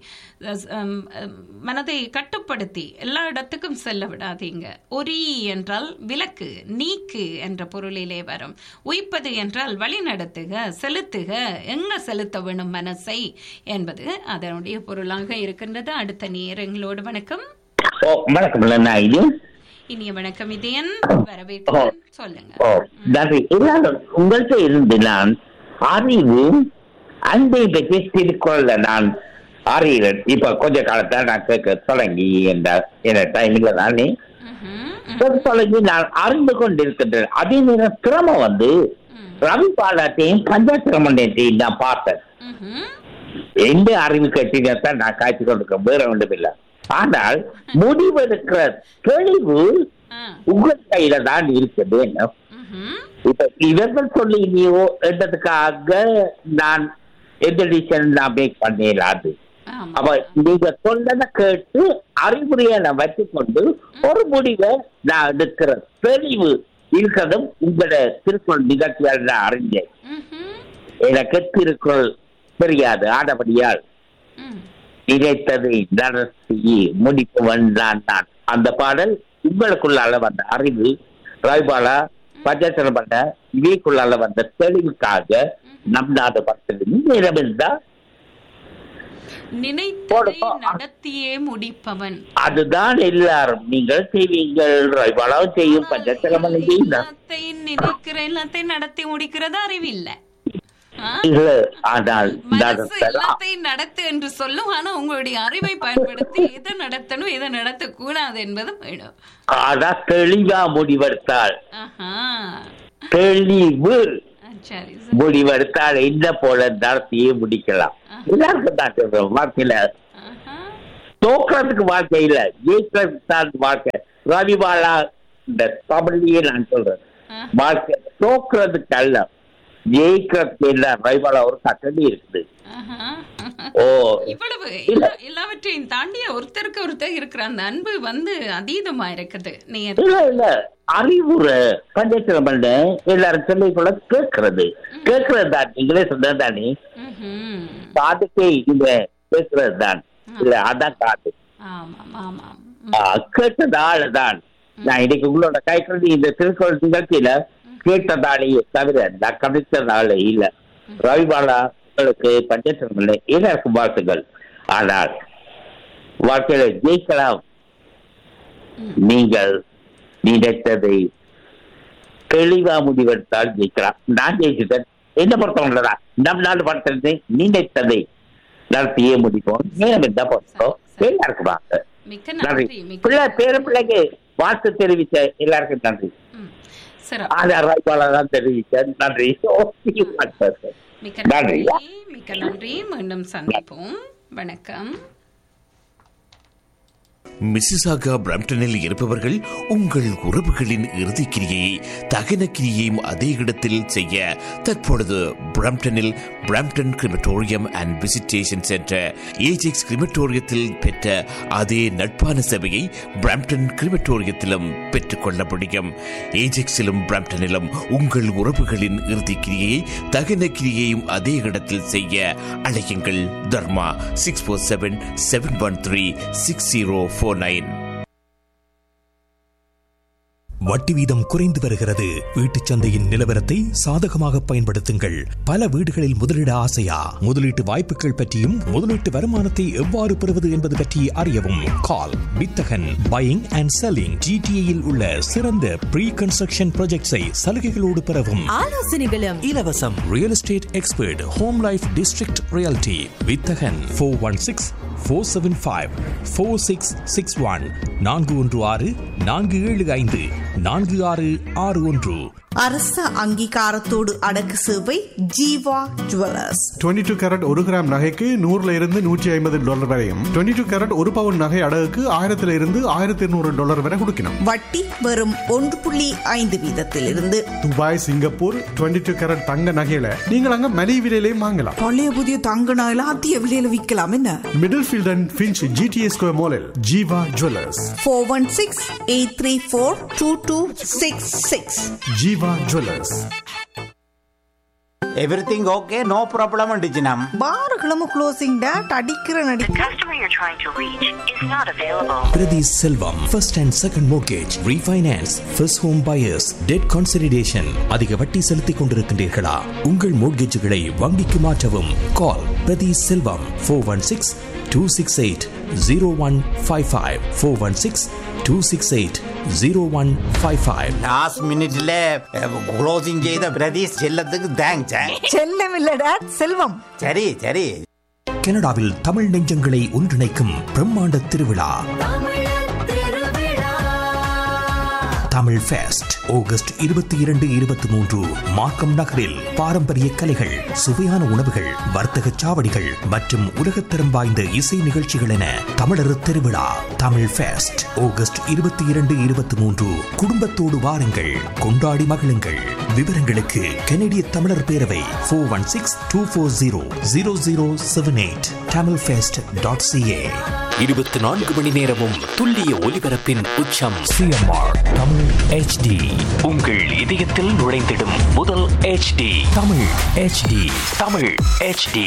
மனதை கட்டுப்படுத்தி எல்லா இடத்துக்கும் செல்ல விடாதீங்க. ஒரி என்றால் விலக்கு, நீக்கு என்ற பொருளிலே வரும். உய்ப்பது என்றால் வழி நடத்துக, செலுத்துக, எங்க செலுத்த வேணும் மனசை என்பது அதனுடைய பொருளாக இருக்கின்றது. அடுத்த நேரங்களோடு வணக்கம். வணக்கம். இனிய வணக்கம் இதயன், வரவேற்கிறேன். சொல்லுங்க. உங்கள்கிட்ட இருந்து நான் அறிவு அன்பை பற்றி திருக்குறள் நான் அறிகிறேன். இப்ப கொஞ்ச காலத்துல நான் கேட்க தொடங்கி என்ற டைம்ல தானே தொடங்கி நான் அறிந்து கொண்டிருக்கின்றேன். அதே நேரம் திறமை வந்து ரவி பாலாட்டையும் பஞ்சாத்திரமண்டையும் நான் பார்த்தேன். எந்த அறிவு கட்டினத்தான் நான் காய்ச்சி கொண்டிருக்கேன், வேற ஒன்றும் இல்லை. ஆனால் முடிவெடுக்கிற தெளிவு உங்கள் கையில தான் இருக்குது. இப்ப இவர்கள் சொல்லி நீவோ என்றதுக்காக நான் எந்த டிசிஷன் நான் மேக் பண்ணிடலாது. அப்ப நீங்க சொன்னதை கேட்டு அறிவுரையை நான் வச்சுக்கொண்டு ஒரு முடிவை நான் எடுக்கிற தெளிவு இருக்கிறதும் உங்களோட திருக்குறள் நிகழ்ச்சியால் நான் அறிஞ்சேன். எனக்கு திருக்குறள் தெரியாது, ஆடபடியால் நினைத்ததை நடத்தி முடிப்பவன் நான் தான். அந்த பாடல் உங்களுக்குள்ளால வந்த அறிவு, ராய்பாலா பஞ்சாச்சரம் பண்ண இவைக்குள்ளால வந்த தெளிவுக்காக நம்நாத பக்தர் நிரம்பிந்தா நடத்தியே முடிப்பவன். அதுதான் எல்லாரும் நீங்கள் செய்வீங்கள், ராய்பாலாவும் செய்யும், பஞ்சாச்சரம் பண்ண செய்யும். நினைக்கிற எல்லாத்தையும் நடத்தி முடிக்கிறது அறிவில்லை. இல்ல ஆனால் மனசு எல்லாத்தையும் நடத்து என்று சொல்லும். ஆனா உங்களுடைய அறிவை பயன்படுத்தி எதை நடத்தணும் எதை நடத்த கூடாது என்பதும் வேணும். அதான் தெளிவா முடிவெடுத்தால் ஆஹா, தெளிவு சரி முடிவெடுத்தால் என்ன போல நடத்தியே முடிக்கலாம். எல்லாருக்கும் தான் சொல்றோம், வாழ்க்கையில தோக்கிறதுக்கு வாழ்க்கை இல்ல, ஜெயிக்கிறதுக்கு தான் வாழ்க்கை. ரவிபாலா இந்த தமிழ்லயே நான் சொல்றேன், வாழ்க்கை தோக்கிறதுக்கு அல்ல, ஜெயிக்கிறதுக்கு இல்ல. ரவிபாலா ஒரு கட்டளை இருக்குது. ஓ, இவ்வளவு எல்லாவற்றையும் தாண்டிய ஒருத்தருக்கு ஒருத்தர் இருக்கிற அந்த அன்பு வந்து அதீதமா இருக்குது. இல்ல இல்ல அறிவுரை பஞ்சாயத்து பண்ண எல்லாரும் சொல்லிக்குள்ள கேட்கறது கேட்கறது தான். நீங்களே சொன்னது தானே, காதுக்கே இந்த கேட்கறது தான். இல்ல அதான் காது கேட்டதால தான். நான் இன்னைக்கு உங்களோட கைக்கிறது இந்த திருக்குறள் நிகழ்ச்சியில கேட்டதாலேயே தவிர நான் கவித்ததால இல்ல. ரவிபாலா உங்களுக்கு பஞ்சாயத்து எல்லாருக்கும் வாழ்த்துகள். ஆனால் வாழ்க்கையில ஜெயிக்கலாம். நீங்கள் நினைத்ததை தெளிவா முடிவெடுத்தால் ஜெயிக்கலாம். நான் ஜெயிச்சுட்டேன், என்ன பொறுத்தவங்களதான். நம் நாடு படுத்துறது நினைத்ததை நடத்தியே முடிப்போம். நேரம் என்ன பொறுத்தோம் எல்லாருக்கும் வாங்க. நன்றி. பிள்ளை பேர பிள்ளைக்கு வாழ்த்து தெரிவித்த எல்லாருக்கும் நன்றி. தான் தெரிவித்தேன். நன்றி நன்றி. மிக்க நன்றி. மீண்டும் சந்திப்போம். வணக்கம். மிசிசாகா பிரம்டனில் இருப்பவர்கள் உங்கள் உறவுகளின் இறுதிக்கிரியை தகன கிரியையும் அதே இடத்தில் செய்ய தற்பொழுது பிரம்டனில் Brampton crematorium and visitation centre Ajax கிரிமட்டோரியத்தில் பெற்ற அதே நட்பான சேவையை பிரம்டன் கிரிமட்டோரியத்திலும் பெற்றுக்கொள்ள முடியும். ஏஜெக்ஸிலும் பிரம்டனிலும் உங்கள் உறவுகளின் இறுதிக்கிரியை தகன கிரியையும் அதே இடத்தில் செய்ய அழையுங்கள். தர்மா six four seven seven one three six zero four nine. வட்டி வீதம் குறைந்து வருகிறது. வீட்டுச் சந்தையின் நிலவரத்தை சாதகமாக பயன்படுத்துங்கள். பல வீடுகளில் முதலீட ஆசையா? முதலீட்டு வாய்ப்புகள் பற்றியும் முதலீட்டு வருமானத்தை எவ்வாறு பெறுவது என்பது பற்றி அறியவும் கால் வித்தகன் பையிங் அண்ட் செல்லிங். ஜிடிஏயில் உள்ள சிறந்த ப்ரீ கன்ஸ்ட்ரக்ஷன் ப்ராஜெக்ட்ஸை சலுகைகளோடு பெறவும் ஆலோசனைகளும் இலவசம். Real estate expert home life district reality வித்தகன் four one six four seven five four six six one நான்கு ஒன்று ஆறு நான்கு ஏழு ஐந்து நான்கு ஆறு ஆறு ஒன்று. அரச அங்கீகாரத்தோடு அடக்கு சேவை Jeeva jewellers. Twenty two carat ஒரு கிராம் நகைக்கு நூறுல இருந்து நூற்றி ஐம்பது டாலர் வரையும், டுவெண்ட்டி டூ கேரட் ஒரு பவுன் நகை அடகுக்கு ஆயிரத்துல இருந்து ஆயிரத்தி இருநூறு டாலர் வரை கொடுக்கணும். வட்டி வெறும் ஒன்று புள்ளி ஐந்து வீதத்தில் இருந்து. Dubai, Singapore twenty two carat தங்க நகையில நீங்கள் அங்க மலிவு விலையிலையும் வாங்கலாம். பழைய புதிய தங்க நகையில அதிக விலையில விற்கலாம். என்ன middle field and Finch GTA square மாலில் Jeeva jewellers. Four one six eight three four two two six six. Jeeva jewellers. Everything okay, no problem டிஜினம். பாருகளும் closing date அடிக்கிற நடி. The customer you're trying to reach is not available. Prati Selvam, first and second mortgage, refinance, first home buyers, debt consolidation. அதிக வட்டி செலுத்திக் கொண்டிருக்கின்றீர்களா? உங்கள் மோட்கேஜுகளை வங்கிக்கு மாற்றவும். கால் பிரதி செல்வம் four one six two six eight zero one five five four one six two six eight zero one five five. Last மினிட்ல closing செய்த பிரதீஷ் செல்லத்துக்கு தேங்க்ஸ். செல்லம் இல்ல டாட் செல்வம். சரி சரி. கனடாவில் தமிழ் நெஞ்சங்களை ஒன்றிணைக்கும் பிரம்மாண்ட திருவிழா தமிழ் ஃபெஸ்ட் ஆகஸ்ட் இருபத்தி இரண்டு இருபத்தி மூன்று மார்க்கம் நகரில் பாரம்பரிய கலைகள், சுவையான உணவுகள், வர்த்தக சாவடிகள் மற்றும் உலகத்தரம் வாய்ந்த இசை நிகழ்ச்சிகள் என தமிழர் திருவிழா தமிழ் ஃபெஸ்ட் ஆகஸ்ட் இருபத்தி இரண்டு இருபத்தி மூன்று. குடும்பத்தோடு வாருங்கள், கொண்டாடி மகிழுங்கள். விவரங்களுக்கு கனடிய தமிழர் பேரவை four one six two four zero zero zero seven eight Tamil fest dot CA. இருபத்தி நான்கு மணி நேரமும் துல்லிய ஒலிபரப்பின் உச்சம் சிஎம்ஆர் தமிழ் ஹெச்டி. உங்கள் இதயத்தில் நுழைந்திடும் முதல் HD Tamil HD Tamil HD.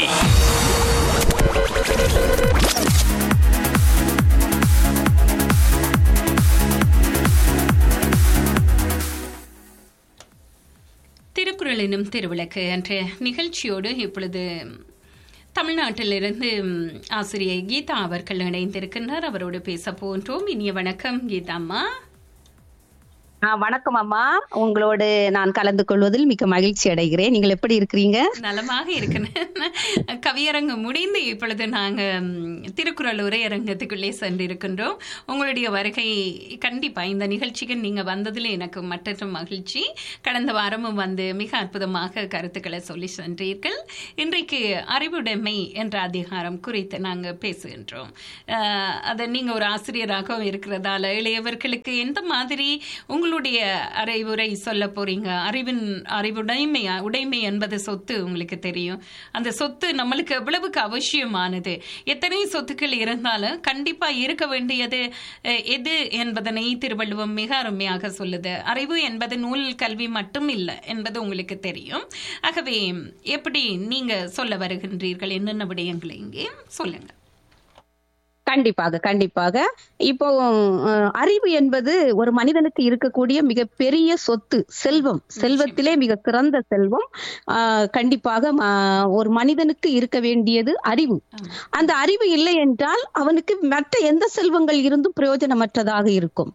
Thirukkural எனும் திருவிளக்கு என்ற நிகழ்ச்சியோடு இப்பொழுது தமிழ்நாட்டிலிருந்து ஆசிரியை கீதா அவர்கள் இணைந்திருக்கின்றார். அவரோடு பேச போன்றோம். இனிய வணக்கம் கீதா அம்மா. வணக்கம் அம்மா, உங்களோடு நான் கலந்து கொள்வதில் மிக்க மகிழ்ச்சி அடைகிறேன். நீங்கள் எப்படி இருக்கிறீங்க? நலமாக இருக்கிறேன். கவியரங்கு முடிந்து இப்பொழுது நாங்க திருக்குறள் உரையரங்கத்துக்குள்ளே சென்றிருக்கின்றோம். உங்களுடைய வருகை கண்டிப்பா இந்த நிகழ்ச்சிக்கு நீங்க வந்ததில் எனக்கு மற்ற மகிழ்ச்சி. கடந்த வாரமும் வந்து மிக அற்புதமாக கருத்துக்களை சொல்லி சென்றீர்கள். இன்றைக்கு அறிவுடைமை என்ற அதிகாரம் குறித்து நாங்க பேசுகின்றோம். அதை நீங்க ஒரு ஆசிரியராகவும் இருக்கிறதால இளையவர்களுக்கு எந்த மாதிரி உங்களுடைய அறிவுரை சொல்ல போறீங்க? அறிவின் அறிவுடைமை உடைமை என்பது சொத்து உங்களுக்கு தெரியும். அந்த சொத்து நம்மளுக்கு எவ்வளவுக்கு அவசியமானது. எத்தனை சொத்துக்கள் இருந்தாலும் கண்டிப்பா இருக்க வேண்டியது எது என்பதனை திருவள்ளுவம் மிக அருமையாக சொல்லுது. அறிவு என்பது நூல் கல்வி மட்டும் இல்லை என்பது உங்களுக்கு தெரியும். ஆகவே எப்படி நீங்க சொல்ல வருகின்றீர்கள்? என்னென்ன விடயங்களை இங்கே சொல்லுங்க. கண்டிப்பாக கண்டிப்பாக இப்போ அறிவு என்பது ஒரு மனிதனுக்கு இருக்கக்கூடிய மிக பெரிய சொத்து, செல்வம். செல்வத்திலே மிக சிறந்த செல்வம் ஆஹ் கண்டிப்பாக ஒரு மனிதனுக்கு இருக்க வேண்டியது அறிவு. அந்த அறிவு இல்லை என்றால் அவனுக்கு மற்ற எந்த செல்வங்கள் இருந்தும் பிரயோஜனமற்றதாக இருக்கும்.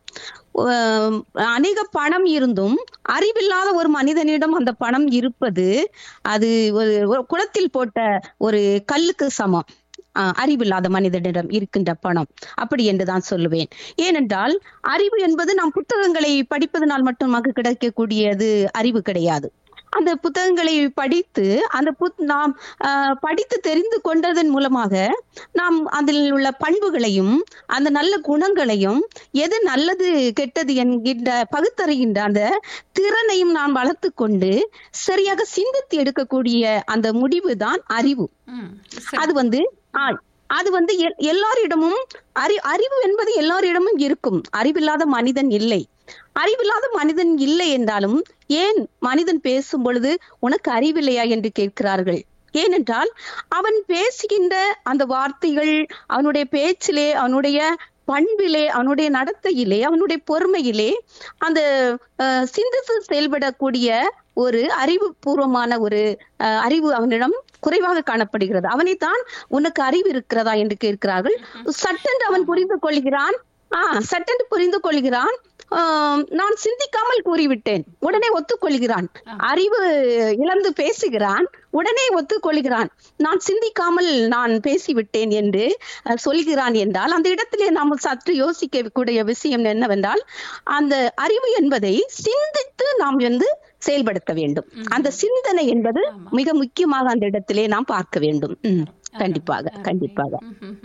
அநேக பணம் இருந்தும் அறிவில்லாத ஒரு மனிதனிடம் அந்த பணம் இருப்பது அது ஒரு குளத்தில் போட்ட ஒரு கல்லுக்கு சமம். அறிவில்லாத மனிதனிடம் இருக்கின்ற பணம் அப்படி என்றுதான் சொல்லுவேன். ஏனென்றால் அறிவு என்பது நாம் புத்தகங்களை படிப்பதனால் மட்டும் நமக்கு கிடைக்கக்கூடியது அறிவு கிடையாது. அந்த புத்தகங்களை படித்து அந்த நாம் படித்து தெரிந்து கொண்டதன் மூலமாக நாம் அதில் உள்ள பண்புகளையும் அந்த நல்ல குணங்களையும் எது நல்லது கெட்டது என்கின்ற பகுத்தறிகின்ற அந்த திறனையும் நாம் வளர்த்து கொண்டு சரியாக சிந்தித்து எடுக்கக்கூடிய அந்த முடிவு தான் அறிவு. அது வந்து அது வந்து எல்லாரிடமும் அறி அறிவு என்பது எல்லாரிடமும் இருக்கும். அறிவில்லாத மனிதன் இல்லை. அறிவில்லாத மனிதன் இல்லை என்றாலும் ஏன் மனிதன் பேசும் பொழுது உனக்கு அறிவில்லையா என்று கேட்கிறார்கள். ஏனென்றால் அவன் பேசுகின்ற அந்த வார்த்தைகள், அவனுடைய பேச்சிலே, அவனுடைய பண்பிலே, அவனுடைய நடத்தையிலே, அவனுடைய பொறுமையிலே அந்த சிந்தித்து செயல்படக்கூடிய ஒரு அறிவுபூர்வமான ஒரு அறிவு அவனிடம் குறைவாக காணப்படுகிறது. அவனைத்தான் உனக்கு அறிவு இருக்கிறதா என்று கேட்கிறார்கள். சட்டென்று அவன் புரிந்து கொள்கிறான். ஆஹ் சட்டென்று புரிந்து கொள்கிறான். நான் சிந்திக்காமல் கூறிவிட்டேன், உடனே ஒத்துக்கொள்கிறான். அறிவு இழந்து பேசுகிறான், உடனே ஒத்துக்கொள்கிறான். நான் சிந்திக்காமல் நான் பேசிவிட்டேன் என்று சொல்கிறான் என்றால் அந்த இடத்திலே நாம் சற்று யோசிக்க கூடிய விஷயம் என்னவென்றால், அந்த அறிவு என்பதை சிந்தித்து நாம் வந்து செயல்படுத்த வேண்டும். அந்த சிந்தனை என்பது மிக முக்கியமாக அந்த இடத்திலே நாம் பார்க்க வேண்டும். கண்டிப்பாக கண்டிப்பாக.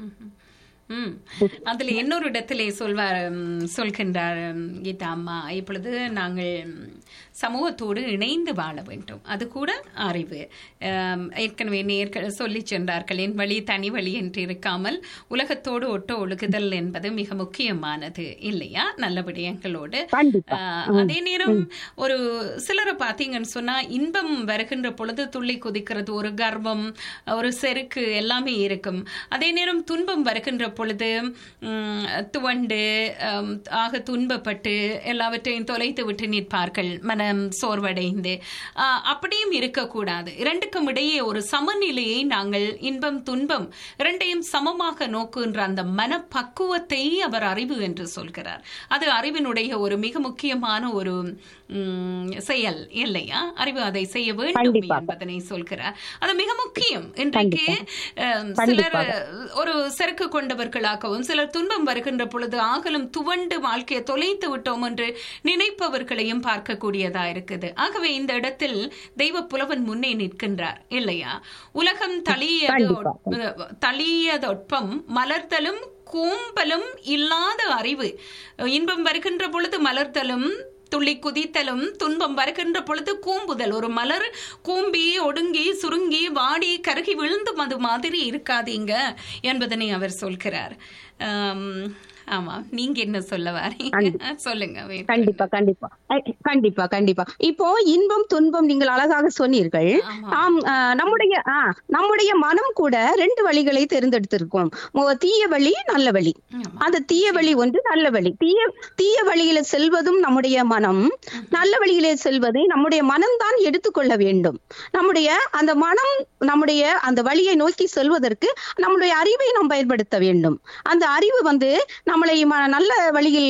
உம் அதுல இன்னொரு இடத்திலே சொல்வார் சொல்கின்றார் கீதா அம்மா, இப்பொழுது நாங்கள் சமூகத்தோடு இணைந்து வாழ வேண்டும், அது கூட அறிவு. ஏற்கனவே நேர்கள் சொல்லி சென்றார்கள், என் வழி தனி வழி என்று இருக்காமல் உலகத்தோடு ஒட்ட ஒழுகுதல் என்பது மிக முக்கியமானது இல்லையா? நல்ல விடயங்களோடு. அதே நேரம் ஒரு சிலரை பார்த்தீங்கன்னு சொன்னா இன்பம் வருகின்ற பொழுது துள்ளி குதிக்கிறது, ஒரு கர்வம், ஒரு செருக்கு எல்லாமே இருக்கும். அதே நேரம் துன்பம் வருகின்ற பொழுது துவண்டு ஆக துன்பப்பட்டு எல்லாவற்றையும் தொலைத்து விட்டு நிற்பார்கள், மனம் சோர்வடைந்து. அப்படியும் இருக்கக்கூடாது. இரண்டுக்கும் இடையே ஒரு சமநிலையை நாங்கள் இன்பம் துன்பம் இரண்டையும் சமமாக நோக்குகின்ற அந்த மனப்பக்குவத்தை அவர் அறிவு என்று சொல்கிறார். அது அறிவினுடைய ஒரு மிக முக்கியமான ஒரு செயல் இல்லையா? அறிவு அதை செய்ய வேண்டும் என்பதனை சொல்கிறார். அது மிக முக்கியம். இன்றைக்கு சிலர் ஒரு செருக்கு கொண்டவர்களாகவும் சிலர் துன்பம் வருகின்ற பொழுது ஆகலும் துவண்டு வாழ்க்கையை தொலைத்து விட்டோம் என்று நினைப்பவர்களையும் பார்க்கக்கூடியதா இருக்குது. ஆகவே இந்த இடத்தில் தெய்வ புலவன் முன்னே நிற்கின்றார் இல்லையா? உலகம் தளியது தளியதொட்பம் மலர்தலும் கூம்பலும் இல்லாத அறிவு. இன்பம் வருகின்ற பொழுது மலர்தலும் துள்ளி குதித்தலும், துன்பம் வருகின்ற பொழுது கூம்புதல். ஒரு மலர் கூம்பி ஒடுங்கி சுருங்கி வாடி கருகி விழுந்து அது மாதிரி இருக்காதீங்க என்பதனை அவர் சொல்கிறார். ஆமா, நீங்க என்ன சொல்ல வரீங்க? சொல்லுங்க. கண்டிப்பா கண்டிப்பா கண்டிப்பா கண்டிப்பா. இப்போ இன்பம் துன்பம் நீங்கள் அழகாக சொன்னீர்கள். ஆம், நம்முடைய நம்முடைய மனம் கூட ரெண்டு வழிகளை தேர்ந்தெடுத்திருக்கோம். தீய வழி, நல்ல வழி. அந்த தீய வழி ஒன்று, நல்ல வழி. தீய தீய வழியில செல்வதும் நம்முடைய மனம், நல்ல வழியிலே செல்வதை நம்முடைய மனம்தான் எடுத்துக்கொள்ள வேண்டும். நம்முடைய அந்த மனம் நம்முடைய அந்த வழியை நோக்கி செல்வதற்கு நம்முடைய அறிவை நாம் பயன்படுத்த வேண்டும். அந்த அறிவு வந்து நம்மளை நல்ல வழியில்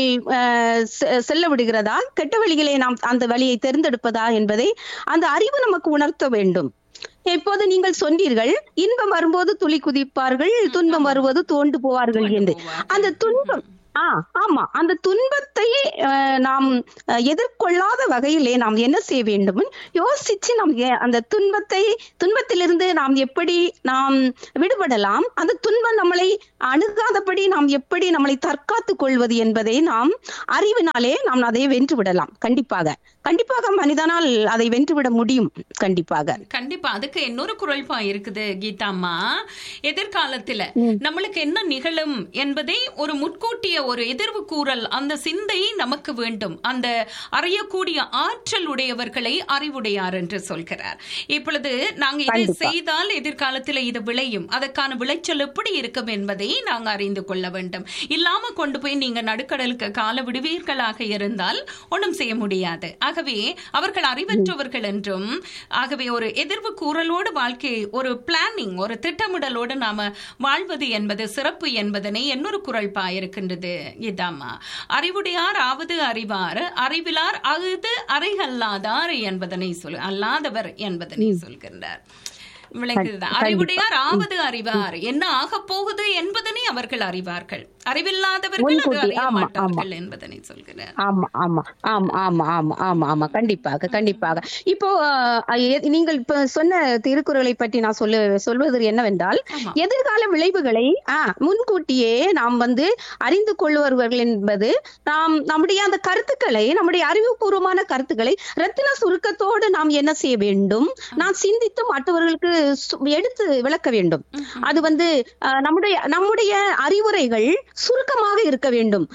செல்ல விடுகிறதா, கெட்ட வழிகளை நாம் அந்த வழியை தேர்ந்தெடுப்பதா என்பதை அந்த அறிவு நமக்கு உணர்த்த வேண்டும். இப்போது நீங்கள் சொன்னீர்கள், இன்பம் வரும்போது துளி குதிப்பார்கள், துன்பம் வருவது தோண்டு போவார்கள் என்று. அந்த துன்பம் ஆ ஆமா அந்த துன்பத்தை நாம் எதிர்கொள்ளாத வகையிலே நாம் என்ன செய்ய வேண்டும் யோசிச்சு நாம் அந்த துன்பத்தை துன்பத்திலிருந்து நாம் எப்படி நாம் விடுபடலாம், அந்த துன்பம் நம்மளை அணுகாதபடி நாம் எப்படி நம்மளை தற்காத்துக் கொள்வது என்பதை நாம் அறிவினாலே நாம் அதை வென்று விடலாம். கண்டிப்பாக கண்டிப்பாக மனிதனால் அதை வென்றுவிட முடியும். கண்டிப்பாக கண்டிப்பா. அதுக்கு இன்னொரு குரல்பா இருக்குது கீதாம்மா. எதிர்காலத்துல நம்மளுக்கு என்ன நிகழும் என்பதை ஒரு முன்கூட்டிய ஒரு எதிர்வு கூறல், அந்த சிந்தை நமக்கு வேண்டும். அந்த அறியக்கூடிய ஆற்றல் உடையவர்களை அறிவுடையார் என்று சொல்கிறார். இப்பொழுது நாங்க இதை செய்தால் எதிர்காலத்தில் இது விளையும், அதற்கான விளைச்சல் எப்படி இருக்கும் என்பதை நாங்க அறிந்து கொள்ள வேண்டும். இல்லாம கொண்டு போய் நீங்க நடுக்கடலுக்கு கால விடுவீர்களாக இருந்தால் ஒன்றும் செய்ய முடியாது. ஆகவே அவர்கள் அறிவற்றவர்கள் என்றும், ஆகவே ஒரு எதிர்வு கூறலோடு வாழ்க்கை, ஒரு பிளானிங், ஒரு திட்டமிடலோடு நாம வாழ்வது என்பது சிறப்பு என்பதனை இன்னொரு குரல் பா இருக்கின்றது இதாமா. அறிவுடையார் ஆவது அறிவார், அறிவிலார் அகுது அறைகல்லாதார் என்பதனை சொல் அல்லாதவர் என்பதனை சொல்கின்றார். விளங்குதான். அறிவுடையார் ஆவது அறிவார், என்ன ஆக போகுது என்பதனை அவர்கள் அறிவார்கள், அறிவில்லாதவர்கள் அது அறிய மாட்டார்கள் என்பதனை சொல்கிறார். ஆமா ஆமா ஆமா ஆமா ஆமா ஆமா ஆமா கண்டிப்பாக கண்டிப்பாக. இப்போ நீங்கள் இப்ப சொன்ன திருக்குறளை பற்றி நான் சொல்ல சொல்வது என்னவென்றால், எதிர்கால விளைவுகளை முன்கூட்டியே நாம் வந்து அறிந்து கொள்வார்கள் என்பது நாம் நம்முடைய அந்த கருத்துக்களை, நம்முடைய அறிவுபூர்வமான கருத்துக்களை ரத்தின சுருக்கத்தோடு நாம் என்ன செய்ய வேண்டும், நாம் சிந்தித்து மற்றவர்களுக்கு எடுத்து விளக்க வேண்டும். அது வந்து நம்முடைய நம்முடைய அறிவுரைகள் சுருக்கமாக இருக்க வேண்டும்.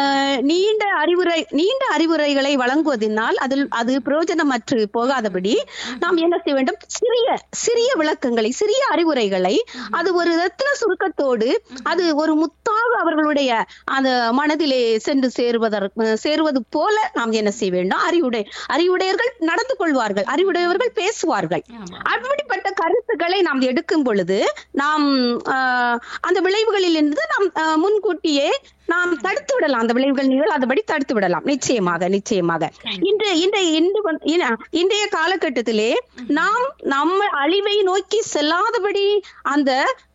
நீண்ட அறிவுரை நீண்ட அறிவுரைகளை வழங்குவதனால் அதில் அது பிரயோஜனமற்று போகாதபடி நாம் என்ன செய்ய வேண்டும், சிறிய சிறிய விளக்கங்களை, சிறிய அறிவுரைகளை அது ஒரு ரத்தின சுருக்கத்தோடு அது ஒரு முத்தாக அவர்களுடைய அந்த மனதிலே சென்று சேருவதற்கு சேருவது போல நாம் என்ன செய்ய வேண்டும், அறிவுடை அறிவுடையர்கள் நடந்து கொள்வார்கள், அறிவுடையவர்கள் பேசுவார்கள். அப்படிப்பட்ட கருத்துக்களை நாம் எடுக்கும் பொழுது நாம் அந்த விளைவுகளில் இருந்து நாம் முன்கூட்டியே நாம் தடுத்து விடலாம், அந்த விளைவுகள் நிகழாதபடி தடுத்து விடலாம். நிச்சயமாக நிச்சயமாக. இன்று இன்றைய இன்றைய காலகட்டத்திலே நாம் நம்ம அழிவை நோக்கி செல்லாதபடி அந்த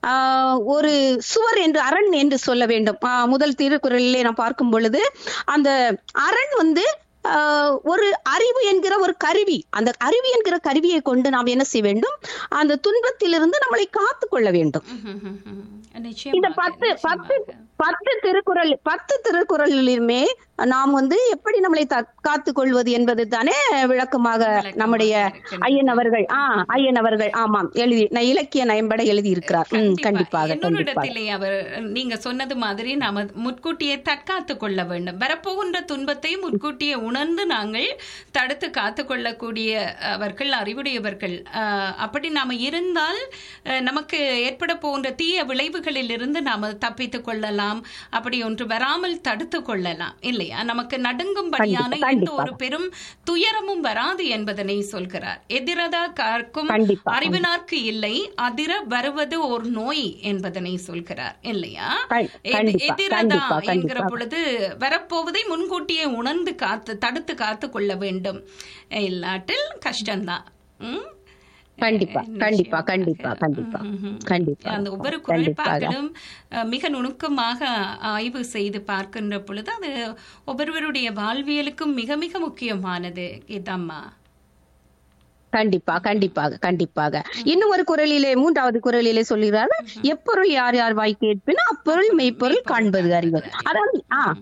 ஒரு சுவர் என்று, அரண் என்று சொல்ல வேண்டும். முதல் திருக்குறளிலே நாம் பார்க்கும் பொழுது அந்த அரண் வந்து ஒரு அறிவு என்கிற ஒரு கருவி, அந்த அறிவு என்கிற கருவியை கொண்டு நாம் என்ன செய்ய வேண்டும், அந்த துன்பத்திலிருந்து நம்மளை காத்து கொள்ள வேண்டும். இந்த பத்து பத்து பத்து திருக்குறள் பத்து திருக்குறளிலுமே நாம் வந்து எப்படி நம்மளை காத்துக் கொள்வது என்பது தானே விளக்கமாக நம்முடைய ஐயன் அவர்கள் ஆஹ் ஐயன் அவர்கள் ஆமாம் எழுதி இலக்கிய நயம்பட எழுதி இருக்கிறார். கண்டிப்பாக இடத்திலே அவர் நீங்க சொன்னது மாதிரி நாம முன்கூட்டியே தற்காத்து கொள்ள வேண்டும். வரப்போகின்ற துன்பத்தை முன்கூட்டியே உணர்ந்து நாங்கள் தடுத்து காத்து கொள்ளக்கூடிய அவர்கள் அறிவுடையவர்கள். அப்படி நாம இருந்தால் நமக்கு ஏற்பட போகின்ற தீய விளைவுகளில் இருந்து நாம தப்பித்துக் கொள்ளலாம், அப்படி ஒன்று வராமல் தடுத்து கொள்ளலாம் இல்லையா? நமக்கு நடுங்கும்படியான எந்த ஒரு பெரும் துயரமும் வராது என்பதனை சொல்கிறார். எதிரதா காக்கும் அறிவினார்க்கு இல்லை, அதிர வருவது ஒரு நோய் என்பதனை சொல்கிறார் இல்லையா? எதிரதா என்கிற பொழுது வரப்போவதை முன்கூட்டியே உணர்ந்து காத்து தடுத்து காத்து கொள்ள வேண்டும், இல்லாட்டில் கஷ்டம்தான். கண்டிப்பா கண்டிப்பா கண்டிப்பா கண்டிப்பா கண்டிப்பா. அந்த ஒவ்வொரு குரல்பாக்களும் மிக நுணுக்கமாக ஆய்வு செய்து பார்க்கின்ற பொழுது அது ஒவ்வொருவருடைய வாழ்வியலுக்கும் மிக மிக முக்கியமானது. இதம்மா கண்டிப்பா கண்டிப்பாக கண்டிப்பாக. இன்னும் ஒரு குரலிலே, மூன்றாவது குரலிலே சொல்கிறார், எப்பொருள் யார் யார் வாய் கேட்பினா அப்பொருள் மெய்ப்பொருள் காண்பது அறிவு. அதாவது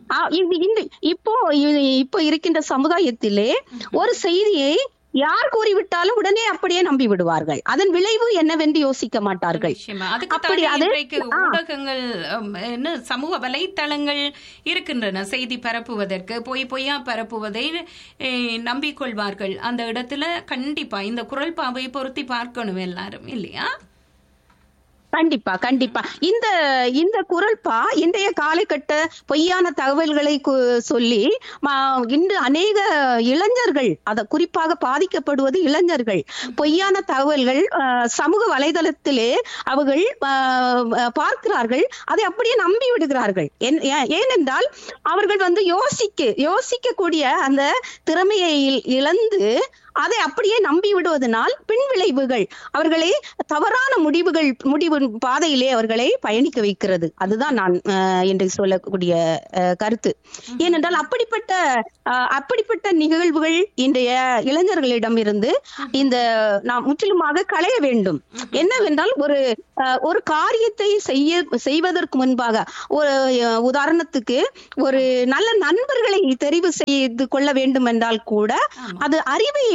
இப்போ இப்போ இருக்கின்ற சமுதாயத்திலே ஒரு செய்தியை யார் கூறிவிட்டாலும் உடனே அப்படியே நம்பி விடுவார்கள். அதன் விளைவு என்னவென்று யோசிக்க மாட்டார்கள். அப்படி ஊடகங்கள், சமூக வலைத்தளங்கள் இருக்கின்றன செய்தி பரப்புவதற்கு, பொய் பொய்யா பரப்புவதை நம்பிக்கொள்வார்கள். அந்த இடத்துல கண்டிப்பா இந்த குரல் பாவை பொருத்தி பார்க்கணும் எல்லாரும் இல்லையா? கண்டிப்பா கண்டிப்பா இந்த இந்த குரல்பா இன்றைய காலகட்ட பொய்யான தகவல்களை சொல்லி இன்று அநேக இளைஞர்கள் அத குறிப்பாக பாதிக்கப்படுவது இளைஞர்கள் பொய்யான தகவல்கள் சமூக வலைதளத்திலே அவர்கள் பார்க்கிறார்கள், அதை அப்படியே நம்பி விடுகிறார்கள். ஏனென்றால் அவர்கள் வந்து யோசிக்க யோசிக்கக்கூடிய அந்த திறமையை இழந்து அதை அப்படியே நம்பி விடுவதனால் பின் விளைவுகள் அவர்களை தவறான முடிவுகள் முடிவு பாதையிலே அவர்களை பயணிக்க வைக்கிறது. அதுதான் நான் என்று சொல்லக்கூடிய கருத்து. ஏனென்றால் அப்படிப்பட்ட அப்படிப்பட்ட நிகழ்வுகள் இன்றைய இளைஞர்களிடம் இருந்து இந்த நாம் முற்றிலுமாக களைய வேண்டும். என்னவென்றால் ஒரு ஒரு காரியத்தை செய்ய செய்வதற்கு முன்பாக ஒரு உதாரணத்துக்கு ஒரு நல்ல நண்பர்களை தெரிவு செய்து கொள்ள வேண்டும் என்றால் கூட அது அறிவை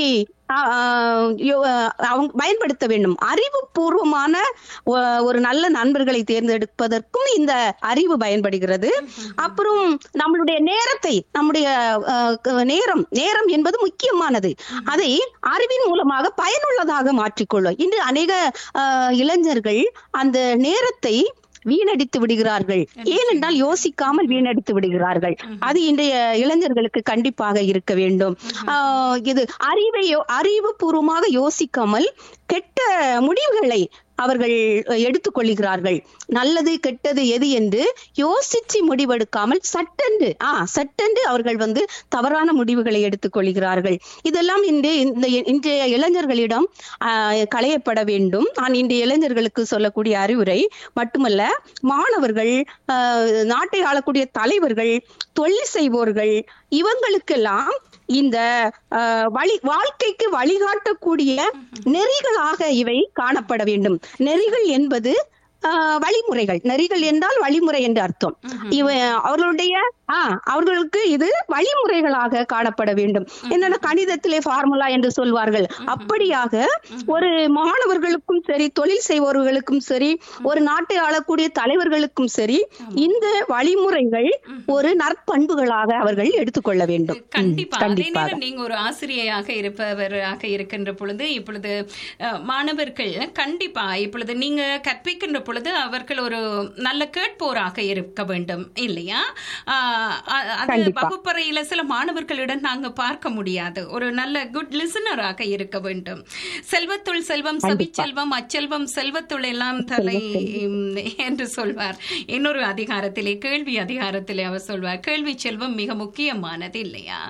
பயன்படுத்த வேண்டும். அறிவுபூர்வமான ஒரு நல்ல நண்பர்களை தேர்ந்தெடுப்பதற்கும் இந்த அறிவு பயன்படுகிறது. அப்புறம் நம்மளுடைய நேரத்தை நம்முடைய நேரம் நேரம் என்பது முக்கியமானது. அதை அறிவின் மூலமாக பயனுள்ளதாக மாற்றிக்கொள்ளும். இன்று அநேக இளைஞர்கள் அந்த நேரத்தை வீணடித்து விடுகிறார்கள். ஏனென்றால் யோசிக்காமல் வீணடித்து விடுகிறார்கள். அது இன்றைய இளைஞர்களுக்கு கண்டிப்பாக இருக்க வேண்டும். ஆஹ் இது அறிவை அறிவுபூர்வமாக யோசிக்காமல் கெட்ட முடிவுகளை அவர்கள் எடுத்துக்கொள்கிறார்கள். நல்லது கெட்டது எது என்று யோசிச்சு முடிவெடுக்காமல் சட்டென்று ஆஹ் சட்டென்று அவர்கள் வந்து தவறான முடிவுகளை எடுத்துக்கொள்கிறார்கள். இதெல்லாம் இன்று இந்த இன்றைய இளைஞர்களிடம் ஆஹ் களையப்பட வேண்டும். நான் இன்றைய இளைஞர்களுக்கு சொல்லக்கூடிய அறிவுரை மட்டுமல்ல, மாணவர்கள், ஆஹ் நாட்டை ஆளக்கூடிய தலைவர்கள், தொழில் செய்வோர்கள், இவங்களுக்கெல்லாம் இந்த வழி வாழ்க்கைக்கு வழிகாட்டக்கூடிய நெறிகளாக இவை காணப்பட வேண்டும். நெறிகள் என்பது வழிமுறைகள். நெறிகள் என்றால் வழிமுறை என்று அர்த்தம். இவ அவர்களுடைய ஆஹ் அவர்களுக்கு இது வழிமுறைகளாக காணப்பட வேண்டும். என்னன்னா கணிதத்திலே ஃபார்முலா என்று சொல்வார்கள். அப்படியாக ஒரு மாணவர்களுக்கும் சரி, தொழில் செய்பவர்களுக்கும் சரி, ஒரு நாட்டை ஆளக்கூடிய தலைவர்களுக்கும் சரி, இந்த வழிமுறைகள் ஒரு நற்பண்புகளாக அவர்கள் எடுத்துக்கொள்ள வேண்டும். கண்டிப்பாக நீங்க ஒரு ஆசிரியராக இருப்பவராக இருக்கின்ற பொழுது இப்பொழுது மாணவர்கள் கண்டிப்பா இப்பொழுது நீங்க கற்பிக்கின்ற பொழுது அவர்கள் ஒரு நல்ல கேட்போராக இருக்க வேண்டும் இல்லையா? அது வகுப்பறையில சில மாணவர்களிடம் நாங்க பார்க்க முடியாது. ஒரு நல்ல குட் லிசனராக இருக்க வேண்டும். செல்வத்துள் செல்வம் சபிச்செல்வம் அச்செல்வம் செல்வத்துள் எல்லாம் தலை என்று சொல்வார். இன்னொரு அதிகாரத்திலே கேள்வி அதிகாரத்திலே அவர் சொல்வார், கேள்வி செல்வம் மிக முக்கியமானது இல்லையா?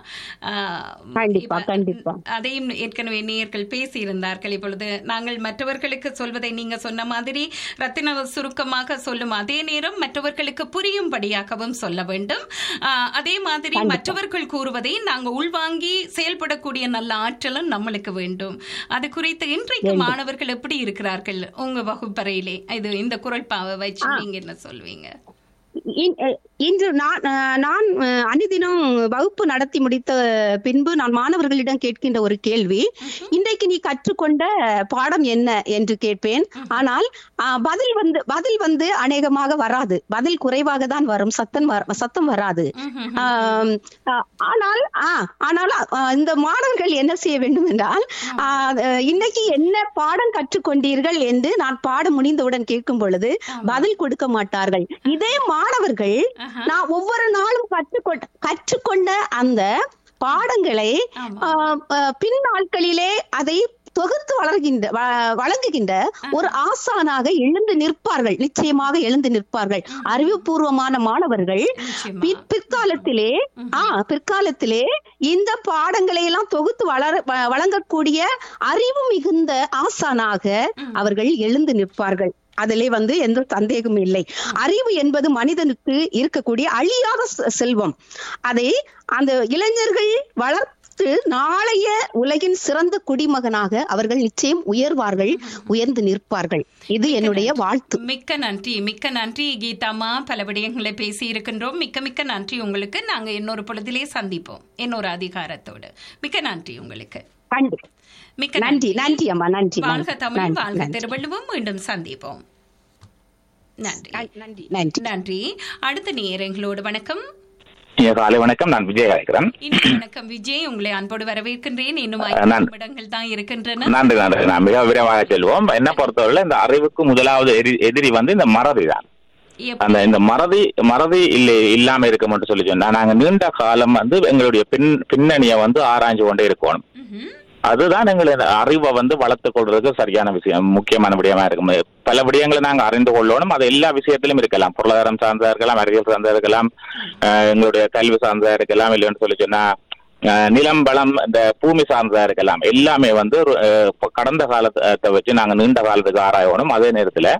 அதையும் ஏற்கனவே நேயர்கள் பேசியிருந்தார்கள். இப்பொழுது நாங்கள் மற்றவர்களுக்கு சொல்வதை நீங்க சொன்ன மாதிரி ரத்தின சுருக்கமாக சொல்லும் அதே நேரம் மற்றவர்களுக்கு புரியும்படியாகவும் சொல்ல வேண்டும். அதே மாதிரி மற்றவர்கள் கூறுவதை நாங்கள் உள்வாங்கி செயல்படக்கூடிய நல்ல ஆற்றலும் நம்மளுக்கு வேண்டும். அது குறித்து இன்றைக்கு மாணவர்கள் எப்படி இருக்கிறார்கள் உங்க வகுப்பறையிலே? இது இந்த குரல்பாவை வச்சு நீங்க என்ன சொல்வீங்க? இன்று நான் நான் அனுதினம் வகுப்பு நடத்தி முடித்த பின்பு நான் மாணவர்களிடம் கேட்கின்ற ஒரு கேள்வி, இன்றைக்கு நீ கற்றுக்கொண்ட பாடம் என்ன என்று கேட்பேன். ஆனால் பதில் வந்து பதில் வந்து அநேகமாக வராது. பதில் குறைவாக தான் வரும், சத்தம் சத்தம் வராது. ஆனால் ஆஹ் ஆனால் இந்த மாணவர்கள் என்ன செய்ய வேண்டும் என்றால், இன்னைக்கு என்ன பாடம் கற்றுக்கொண்டீர்கள் என்று நான் பாடம் முடிந்தவுடன் கேட்கும் பொழுது பதில் கொடுக்க மாட்டார்கள். இதே மாணவர்கள் நான் ஒவ்வொரு நாளும் கற்றுக்கொண்ட கற்றுக்கொண்ட அந்த பாடங்களை பின் நாட்களிலே அதை தொகுத்து வளர்கின்ற வழங்குகின்ற ஒரு ஆசானாக எழுந்து நிற்பார்கள். நிச்சயமாக எழுந்து நிற்பார்கள். அறிவுபூர்வமான மாணவர்கள் பிற்காலத்திலே ஆஹ் பிற்காலத்திலே இந்த பாடங்களை எல்லாம் தொகுத்து வளர வழங்கக்கூடிய அறிவு மிகுந்த ஆசானாக அவர்கள் எழுந்து நிற்பார்கள். அதிலே வந்து எந்த சந்தேகமும் இல்லை. அறிவு என்பது மனிதனுக்கு இருக்கக்கூடிய அழியாத செல்வம். அதை அந்த இளைஞர்கள் வளர்த்து நாளைய உலகின் சிறந்த குடிமகனாக அவர்கள் நிச்சயம் உயர்வார்கள், உயர்ந்து நிற்பார்கள். இது என்னுடைய வாழ்த்து. மிக்க நன்றி, மிக்க நன்றி கீதாமா. பல விடயங்களை பேசி இருக்கின்றோம். மிக்க மிக்க நன்றி உங்களுக்கு. நாங்க இன்னொரு பொழுதிலே சந்திப்போம் இன்னொரு அதிகாரத்தோடு. மிக்க நன்றி உங்களுக்கு. நன்றி நன்றி அம்மா. நன்றி. வாழ்க தமிழ், வாழ்க திருவள்ளுவம். மீண்டும் சந்திப்போம். நன்றி நன்றி நன்றி. அடுத்த நேயர்களோடு வணக்கம். காலை வணக்கம். நான் விஜய் அழைக்கிறேன். வணக்கம் விஜய், உங்களை அன்போடு வரவேற்கின்றேன். இன்னும் இடங்கள் தான் இருக்கின்றன. நன்றி நன்றி. நான் மிக விரைவாக செல்வோம். என்ன பொறுத்தவரை இந்த அறிவுக்கு முதலாவது எதிரி வந்து இந்த மறதி தான். அந்த இந்த மறதி மறதி இல்லை இல்லாம இருக்கும் என்று சொல்லி சொன்னா நாங்க நீண்ட காலம் வந்து எங்களுடைய பின் பின்னணியை வந்து ஆராய்ஞ்சு கொண்டே இருக்கணும். அதுதான் எங்களுடைய அறிவை வந்து வளர்த்துக் கொள்றதுக்கு சரியான விஷயம், முக்கியமான விடயமா இருக்கும். பல விடயங்களை நாங்கள் அறிந்து கொள்ளணும். அது எல்லா விஷயத்திலும் இருக்கலாம். பொருளாதாரம் சார்ந்தா இருக்கலாம், அறிவியல் சார்ந்தா இருக்கலாம், எங்களுடைய கல்வி சார்ந்தா இருக்கலாம், இல்லைன்னு சொல்லி சொன்னா நிலம் வளம் இந்த பூமி சார்ந்ததா இருக்கலாம். எல்லாமே வந்து கடந்த காலத்தை வச்சு நாங்க நீண்ட காலத்துக்கு ஆராயணும். அதே நேரத்துல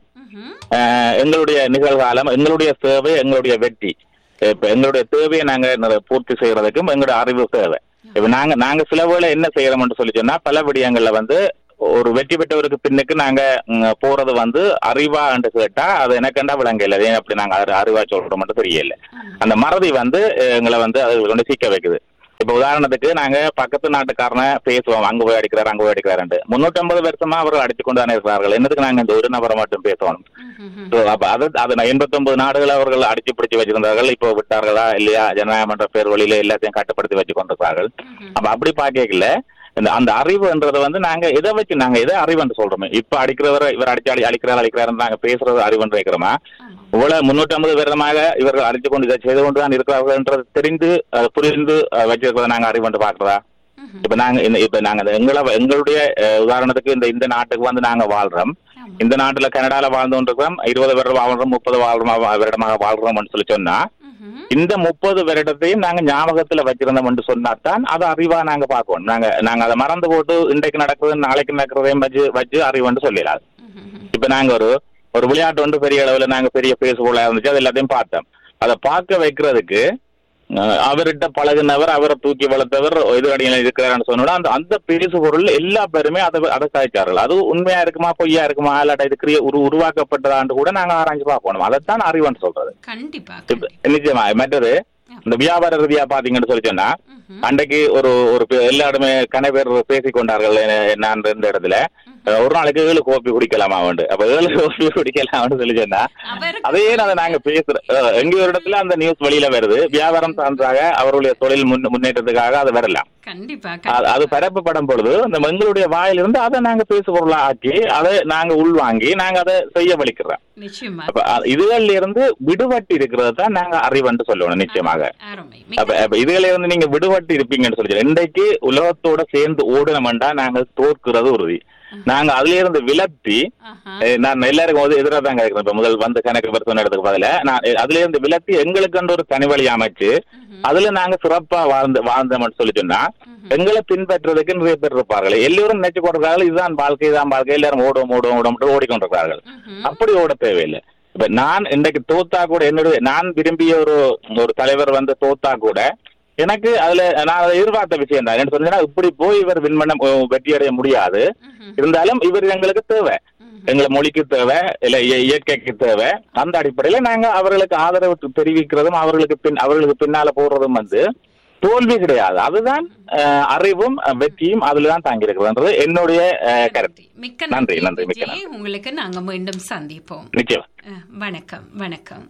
எங்களுடைய நிகழ்காலம், எங்களுடைய சேவை, எங்களுடைய வெற்றி, இப்ப எங்களுடைய தேவையை நாங்க பூர்த்தி செய்யறதுக்கும் எங்களுடைய அறிவு தேவை. இப்ப நாங்க நாங்க சில வேளை என்ன செய்யறோம்னு சொல்லி சொன்னா பல விடயங்கள்ல வந்து ஒரு வெற்றி பெற்றவருக்கு பின்னுக்கு நாங்க போறது வந்து அறிவா என்று கேட்டா அது எனக்குண்டா விளங்க இல்லை. அப்படி நாங்க அறிவா சொல்றோம் மட்டும் தெரியல. அந்த மறதி வந்து எங்களை வந்து அது கொண்டு சீக்க வைக்குது. இப்ப உதாரணத்துக்கு நாங்க பக்கத்து நாட்டுக்காரனை பேசுவோம், அங்க போய் அடிக்கிறாரு அங்க போய் அடிக்கிறாரு. முன்னூற்றி ஐம்பது வருஷமா அவர்கள் அடிச்சு கொண்டு தானே இருக்கிறார்கள். என்னதுக்கு நாங்க இந்த ஒரு நபரை மட்டும் பேசணும்? அப்ப அது அது எண்பத்தி ஒன்பது நாடுகள் அவர்கள் அடிச்சு பிடிச்சு வச்சிருந்தார்கள். இப்போ விட்டார்களா இல்லையா? ஜனநாயகம் என்ற பேர் வழியில எல்லாத்தையும் கட்டுப்படுத்தி வச்சு கொண்டிருக்கிறார்கள். அப்ப அப்படி பாக்கல இந்த அந்த அறிவுன்றது வந்து நாங்க எதை வச்சு நாங்க எதை அறிவுன்னு சொல்றோமே. இப்ப அடிக்கிறவரை இவர் அடிச்சு அடி அழிக்கிறார் அழிக்கிறாருன்னு நாங்க பேசுறது அறிவுன்னு வைக்கிறோமா? இவ்வளவு முன்னூற்றி ஐம்பது வருடமாக இவர்கள் அடிச்சு கொண்டு இதை செய்து கொண்டுதான் இருக்கிறார்கள் என்றது தெரிந்து புரிந்து வச்சிருக்கிறத நாங்க அறிவுன்னு பாக்குறதா? இப்ப நாங்க இப்ப நாங்க எங்களை எங்களுடைய உதாரணத்துக்கு இந்த இந்த நாட்டுக்கு வந்து நாங்க வாழ்றோம். இந்த நாட்டுல கனடால வாழ்ந்து இருக்கிறோம். இருபது வருடம் வாழ்றோம், முப்பது வாழ்றோம் வருடமாக வாழ்றோம்னு சொல்லி சொன்னா இந்த முப்பது வருடத்தையும் நாங்க ஞாபகத்துல வச்சிருந்தோம் என்று சொன்னாத்தான் அது அறிவா நாங்க பார்க்கணும். நாங்க நாங்க அதை மறந்து போட்டு இன்றைக்கு நடக்கிறது நாளைக்கு நடக்கிறதையும் வச்சு வச்சு அறிவுன்னு சொல்லிடாது. இப்ப நாங்க ஒரு ஒரு விளையாட்டு வந்து பெரிய அளவுல நாங்க பெரிய பேசுபொருளா இருந்துச்சு, அது எல்லாத்தையும் பார்த்தோம். அதை பார்க்க வைக்கிறதுக்கு அவர்கிட்ட பழகினவர், அவரை தூக்கி வளர்த்தவர் எதிரடியில் இருக்கிறான்னு சொன்னா அந்த அந்த பேசு பொருள் எல்லா பேருமே அதை அதை சாதிச்சார்கள். அது உண்மையா இருக்குமா பொய்யா இருக்குமா இல்லாட்டா இது கிரிய உரு உருவாக்கப்பட்டதான்னு கூட நாங்க ஆராய்ச்சி பார்க்கணும். அதைத்தான் அறிவுன்னு சொல்றது. கண்டிப்பா நிச்சயமா. மற்றது இந்த வியாபார ரீதியா பாத்தீங்கன்னு சொல்லி சொன்னா அன்றைக்கு ஒரு ஒரு எல்லாருமே கன பேர் பேசிக் கொண்டார்கள். நான் இருந்த இடத்துல ஒரு நாளைக்கு ஏழு கோப்பி குடிக்கலாமா உண்டு. அப்ப ஏழு கோப்பி குடிக்கலாம்னு சொல்லி சொன்னா அதையே நாங்க பேசுறோம். எங்க ஒரு இடத்துல அந்த நியூஸ் வெளியில வருது. வியாபாரம் சார்ந்தாக அவருடைய தொழில் முன்னேற்றத்துக்காக அது வரலாம். அது பரப்பப்படும் பொழுது இந்த எங்களுடைய வாயிலிருந்து அதை நாங்க பேசு பொருளா ஆக்கி அதை நாங்க உள்வாங்கி நாங்க அதை செய்ய வலிக்கிறோம். இதுகள்ல இருந்து விடுபட்டு இருக்கிறது தான் நாங்க அறிவுன்னு சொல்லணும். நிச்சயமாக இதுல இருந்து நீங்க விடுபட்டு இருப்பீங்கன்னு சொல்லி இன்றைக்கு உலகத்தோட சேர்ந்து ஓடணும்டா நாங்க தோற்கிறது உறுதி. நாங்க அதுல இருந்து விலத்தி நான் எல்லாருக்கும் போது எதிராக தான் கேட்கிறேன். இப்ப முதல் வந்து கணக்கு பரிசோதனை எடுத்துக்கு பதில நான் அதுல இருந்து விலத்தி எங்களுக்கு ஒரு தனிவழி அமைச்சு அதுல நாங்க சிறப்பா வாழ்ந்து வாழ்ந்தோம்னு சொல்லி சொன்னா எங்களை பின்பற்றுறதுக்கு நிறைய பேர் இருப்பார்கள். எல்லோரும் நினைச்சு கொண்டிருக்கார்கள் இதுதான் வாழ்க்கை, இதுதான் வாழ்க்கை, எல்லாரும் ஓடும் ஓடும் ஓடும் ஓடிக்கொண்டிருக்கிறார்கள். அப்படி ஓட தேவையில்லை. இப்ப நான் இன்றைக்கு தோத்தா கூட என்னுடைய நான் விரும்பிய ஒரு ஒரு தலைவர் வந்து தோத்தா கூட எனக்கு அதுல நான் அதை எதிர்பார்த்த விஷயம் தான். என்ன சொன்னா இப்படி போய் இவர் விண்மண வெற்றி அடைய முடியாது, இருந்தாலும் இவர் எங்களுக்கு தேவை, எங்களை மொழிக்கு தேவை, இல்ல இயற்கைக்கு தேவை. அந்த அடிப்படையில நாங்க அவர்களுக்கு ஆதரவு தெரிவிக்கிறதும் அவர்களுக்கு பின் அவர்களுக்கு பின்னால போடுறதும் வந்து தோல்வி கிடையாது. அதுதான் அறிவும் வெற்றியும் அதுலதான் தாங்கி இருக்கிறது என்னுடைய கருத்து. நன்றி நன்றி. மிக்க உங்களுக்கு நாங்க மீண்டும் சந்திப்போம். நிச்சயம். வணக்கம் வணக்கம்.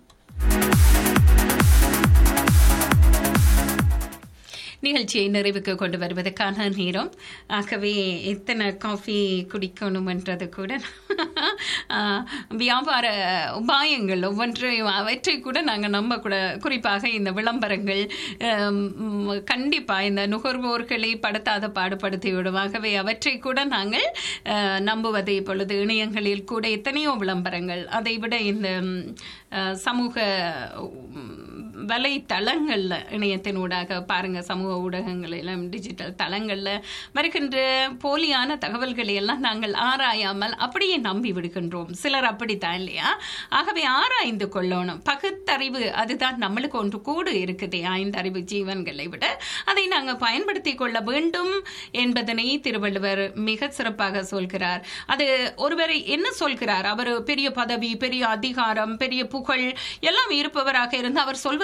நிகழ்ச்சியை நிறைவுக்கு கொண்டு வருவதற்கான நேரம். ஆகவே எத்தனை காஃபி குடிக்கணும்ன்றது கூட வியாபார உபாயங்கள் ஒவ்வொன்றையும் அவற்றை கூட நாங்கள் நம்ப கூட, குறிப்பாக இந்த விளம்பரங்கள் கண்டிப்பாக இந்த நுகர்வோர்களை படுத்தாத பாடுபடுத்திவிடும். ஆகவே அவற்றை கூட நாங்கள் நம்புவதை இப்பொழுது இணையங்களில் கூட எத்தனையோ விளம்பரங்கள், அதை விட இந்த சமூக வலைத்தளங்கள்ல இணையத்தினூடாக பாருங்க, சமூக ஊடகங்களிலும் டிஜிட்டல் தளங்கள்ல வருகின்ற போலியான தகவல்களை எல்லாம் நாங்கள் ஆராயாமல் அப்படியே நம்பி விடுகின்றோம். சிலர் அப்படித்தான் இல்லையா? ஆகவே ஆராய்ந்து கொள்ளணும். பகுத்தறிவு அதுதான் நம்மளுக்கு ஒன்று கூடு இருக்குது. ஐந்தறிவு ஜீவன்களை விட அதை நாங்கள் பயன்படுத்தி கொள்ள வேண்டும் என்பதனை திருவள்ளுவர் மிக சிறப்பாக சொல்கிறார். அது ஒருவரை என்ன சொல்கிறார்? அவர் பெரிய பதவி, பெரிய அதிகாரம், பெரிய புகழ் எல்லாம் இருப்பவராக இருந்து அவர் சொல்வது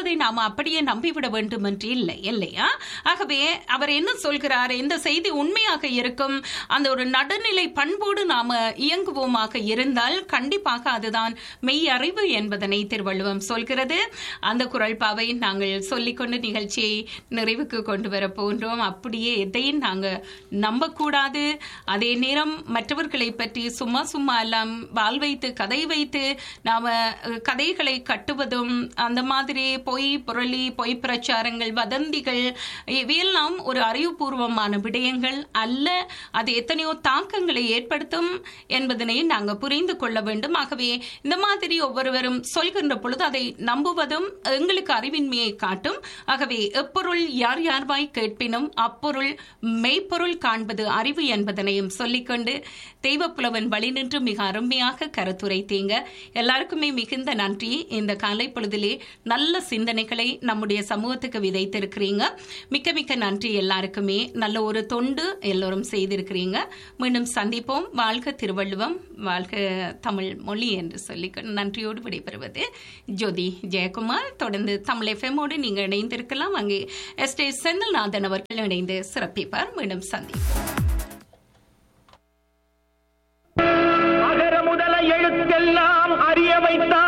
சொல்வதை நாம் அப்படியே நம்பிவிட வேண்டும் என்று இல்லை இல்லையா? ஆகவே அவர் என்ன சொல்கிறார், இந்த செய்தி உண்மையாக இருக்கும், அந்த ஒரு நடுநிலை பண்போடு நாம இயங்குவோமாக இருந்தால் கண்டிப்பாக அதுதான் மெய் அறிவு என்பதனை திருவள்ளுவம் சொல்கிறது. அந்த குறள்பாவை நாங்கள் சொல்லிக்கொண்டு நிகழ்ச்சியை நிறைவுக்கு கொண்டு வர போன்றோம். அப்படியே எதையும் நாங்க நம்பக்கூடாது. அதே நேரம் மற்றவர்களை பற்றி சும்மா சும்மா எல்லாம் வால் வைத்து கதை வைத்து நாம கதைகளை கட்டுவதும் அந்த மாதிரி பொய் புரளி பொய் பிரச்சாரங்கள் வதந்திகள் இவையெல்லாம் ஒரு அறிவுபூர்வமான விடயங்கள் அல்ல. அது எத்தனையோ தாக்கங்களை ஏற்படுத்தும் என்பதனை நாங்கள் புரிந்து கொள்ள வேண்டும். ஆகவே இந்த மாதிரி ஒவ்வொருவரும் சொல்கின்ற பொழுது அதை நம்புவதும் எங்களுக்கு அறிவின்மையை காட்டும். ஆகவே எப்பொருள் யார் யார்வாய் கேட்பினும் அப்பொருள் மெய்ப்பொருள் காண்பது அறிவு என்பதனையும் சொல்லிக்கொண்டு தெய்வப்புலவன் வழி நின்று மிக அருமையாக கருத்துரைத்தீங்க. எல்லாருக்குமே மிகுந்த நன்றி. இந்த காலை பொழுதிலே நல்ல சிந்தனைகளை நம்முடைய சமூகத்துக்கு விதைத்திருக்கிறீங்க. மிக்க மிக்க நன்றி எல்லாருக்குமே. நல்ல ஒரு தொண்டு எல்லோரும் செய்திருக்கிறீங்க. மீண்டும் சந்திப்போம். வாழ்க திருவள்ளுவம், வாழ்க தமிழ் மொழி என்று சொல்லி நன்றியோடு விடைபெறுவது ஜோதி ஜெயக்குமார். தொடர்ந்து தமிழ் எஃப்எம்மோடு நீங்க இணைந்திருக்கலாம். அங்கே எஸ் டி செந்தில்நாதன் அவர்கள் இணைந்து சிறப்பிப்பார். மீண்டும் சந்திப்போம். அகர முதல எழுத்தெல்லாம் அறிய வைத்தார்.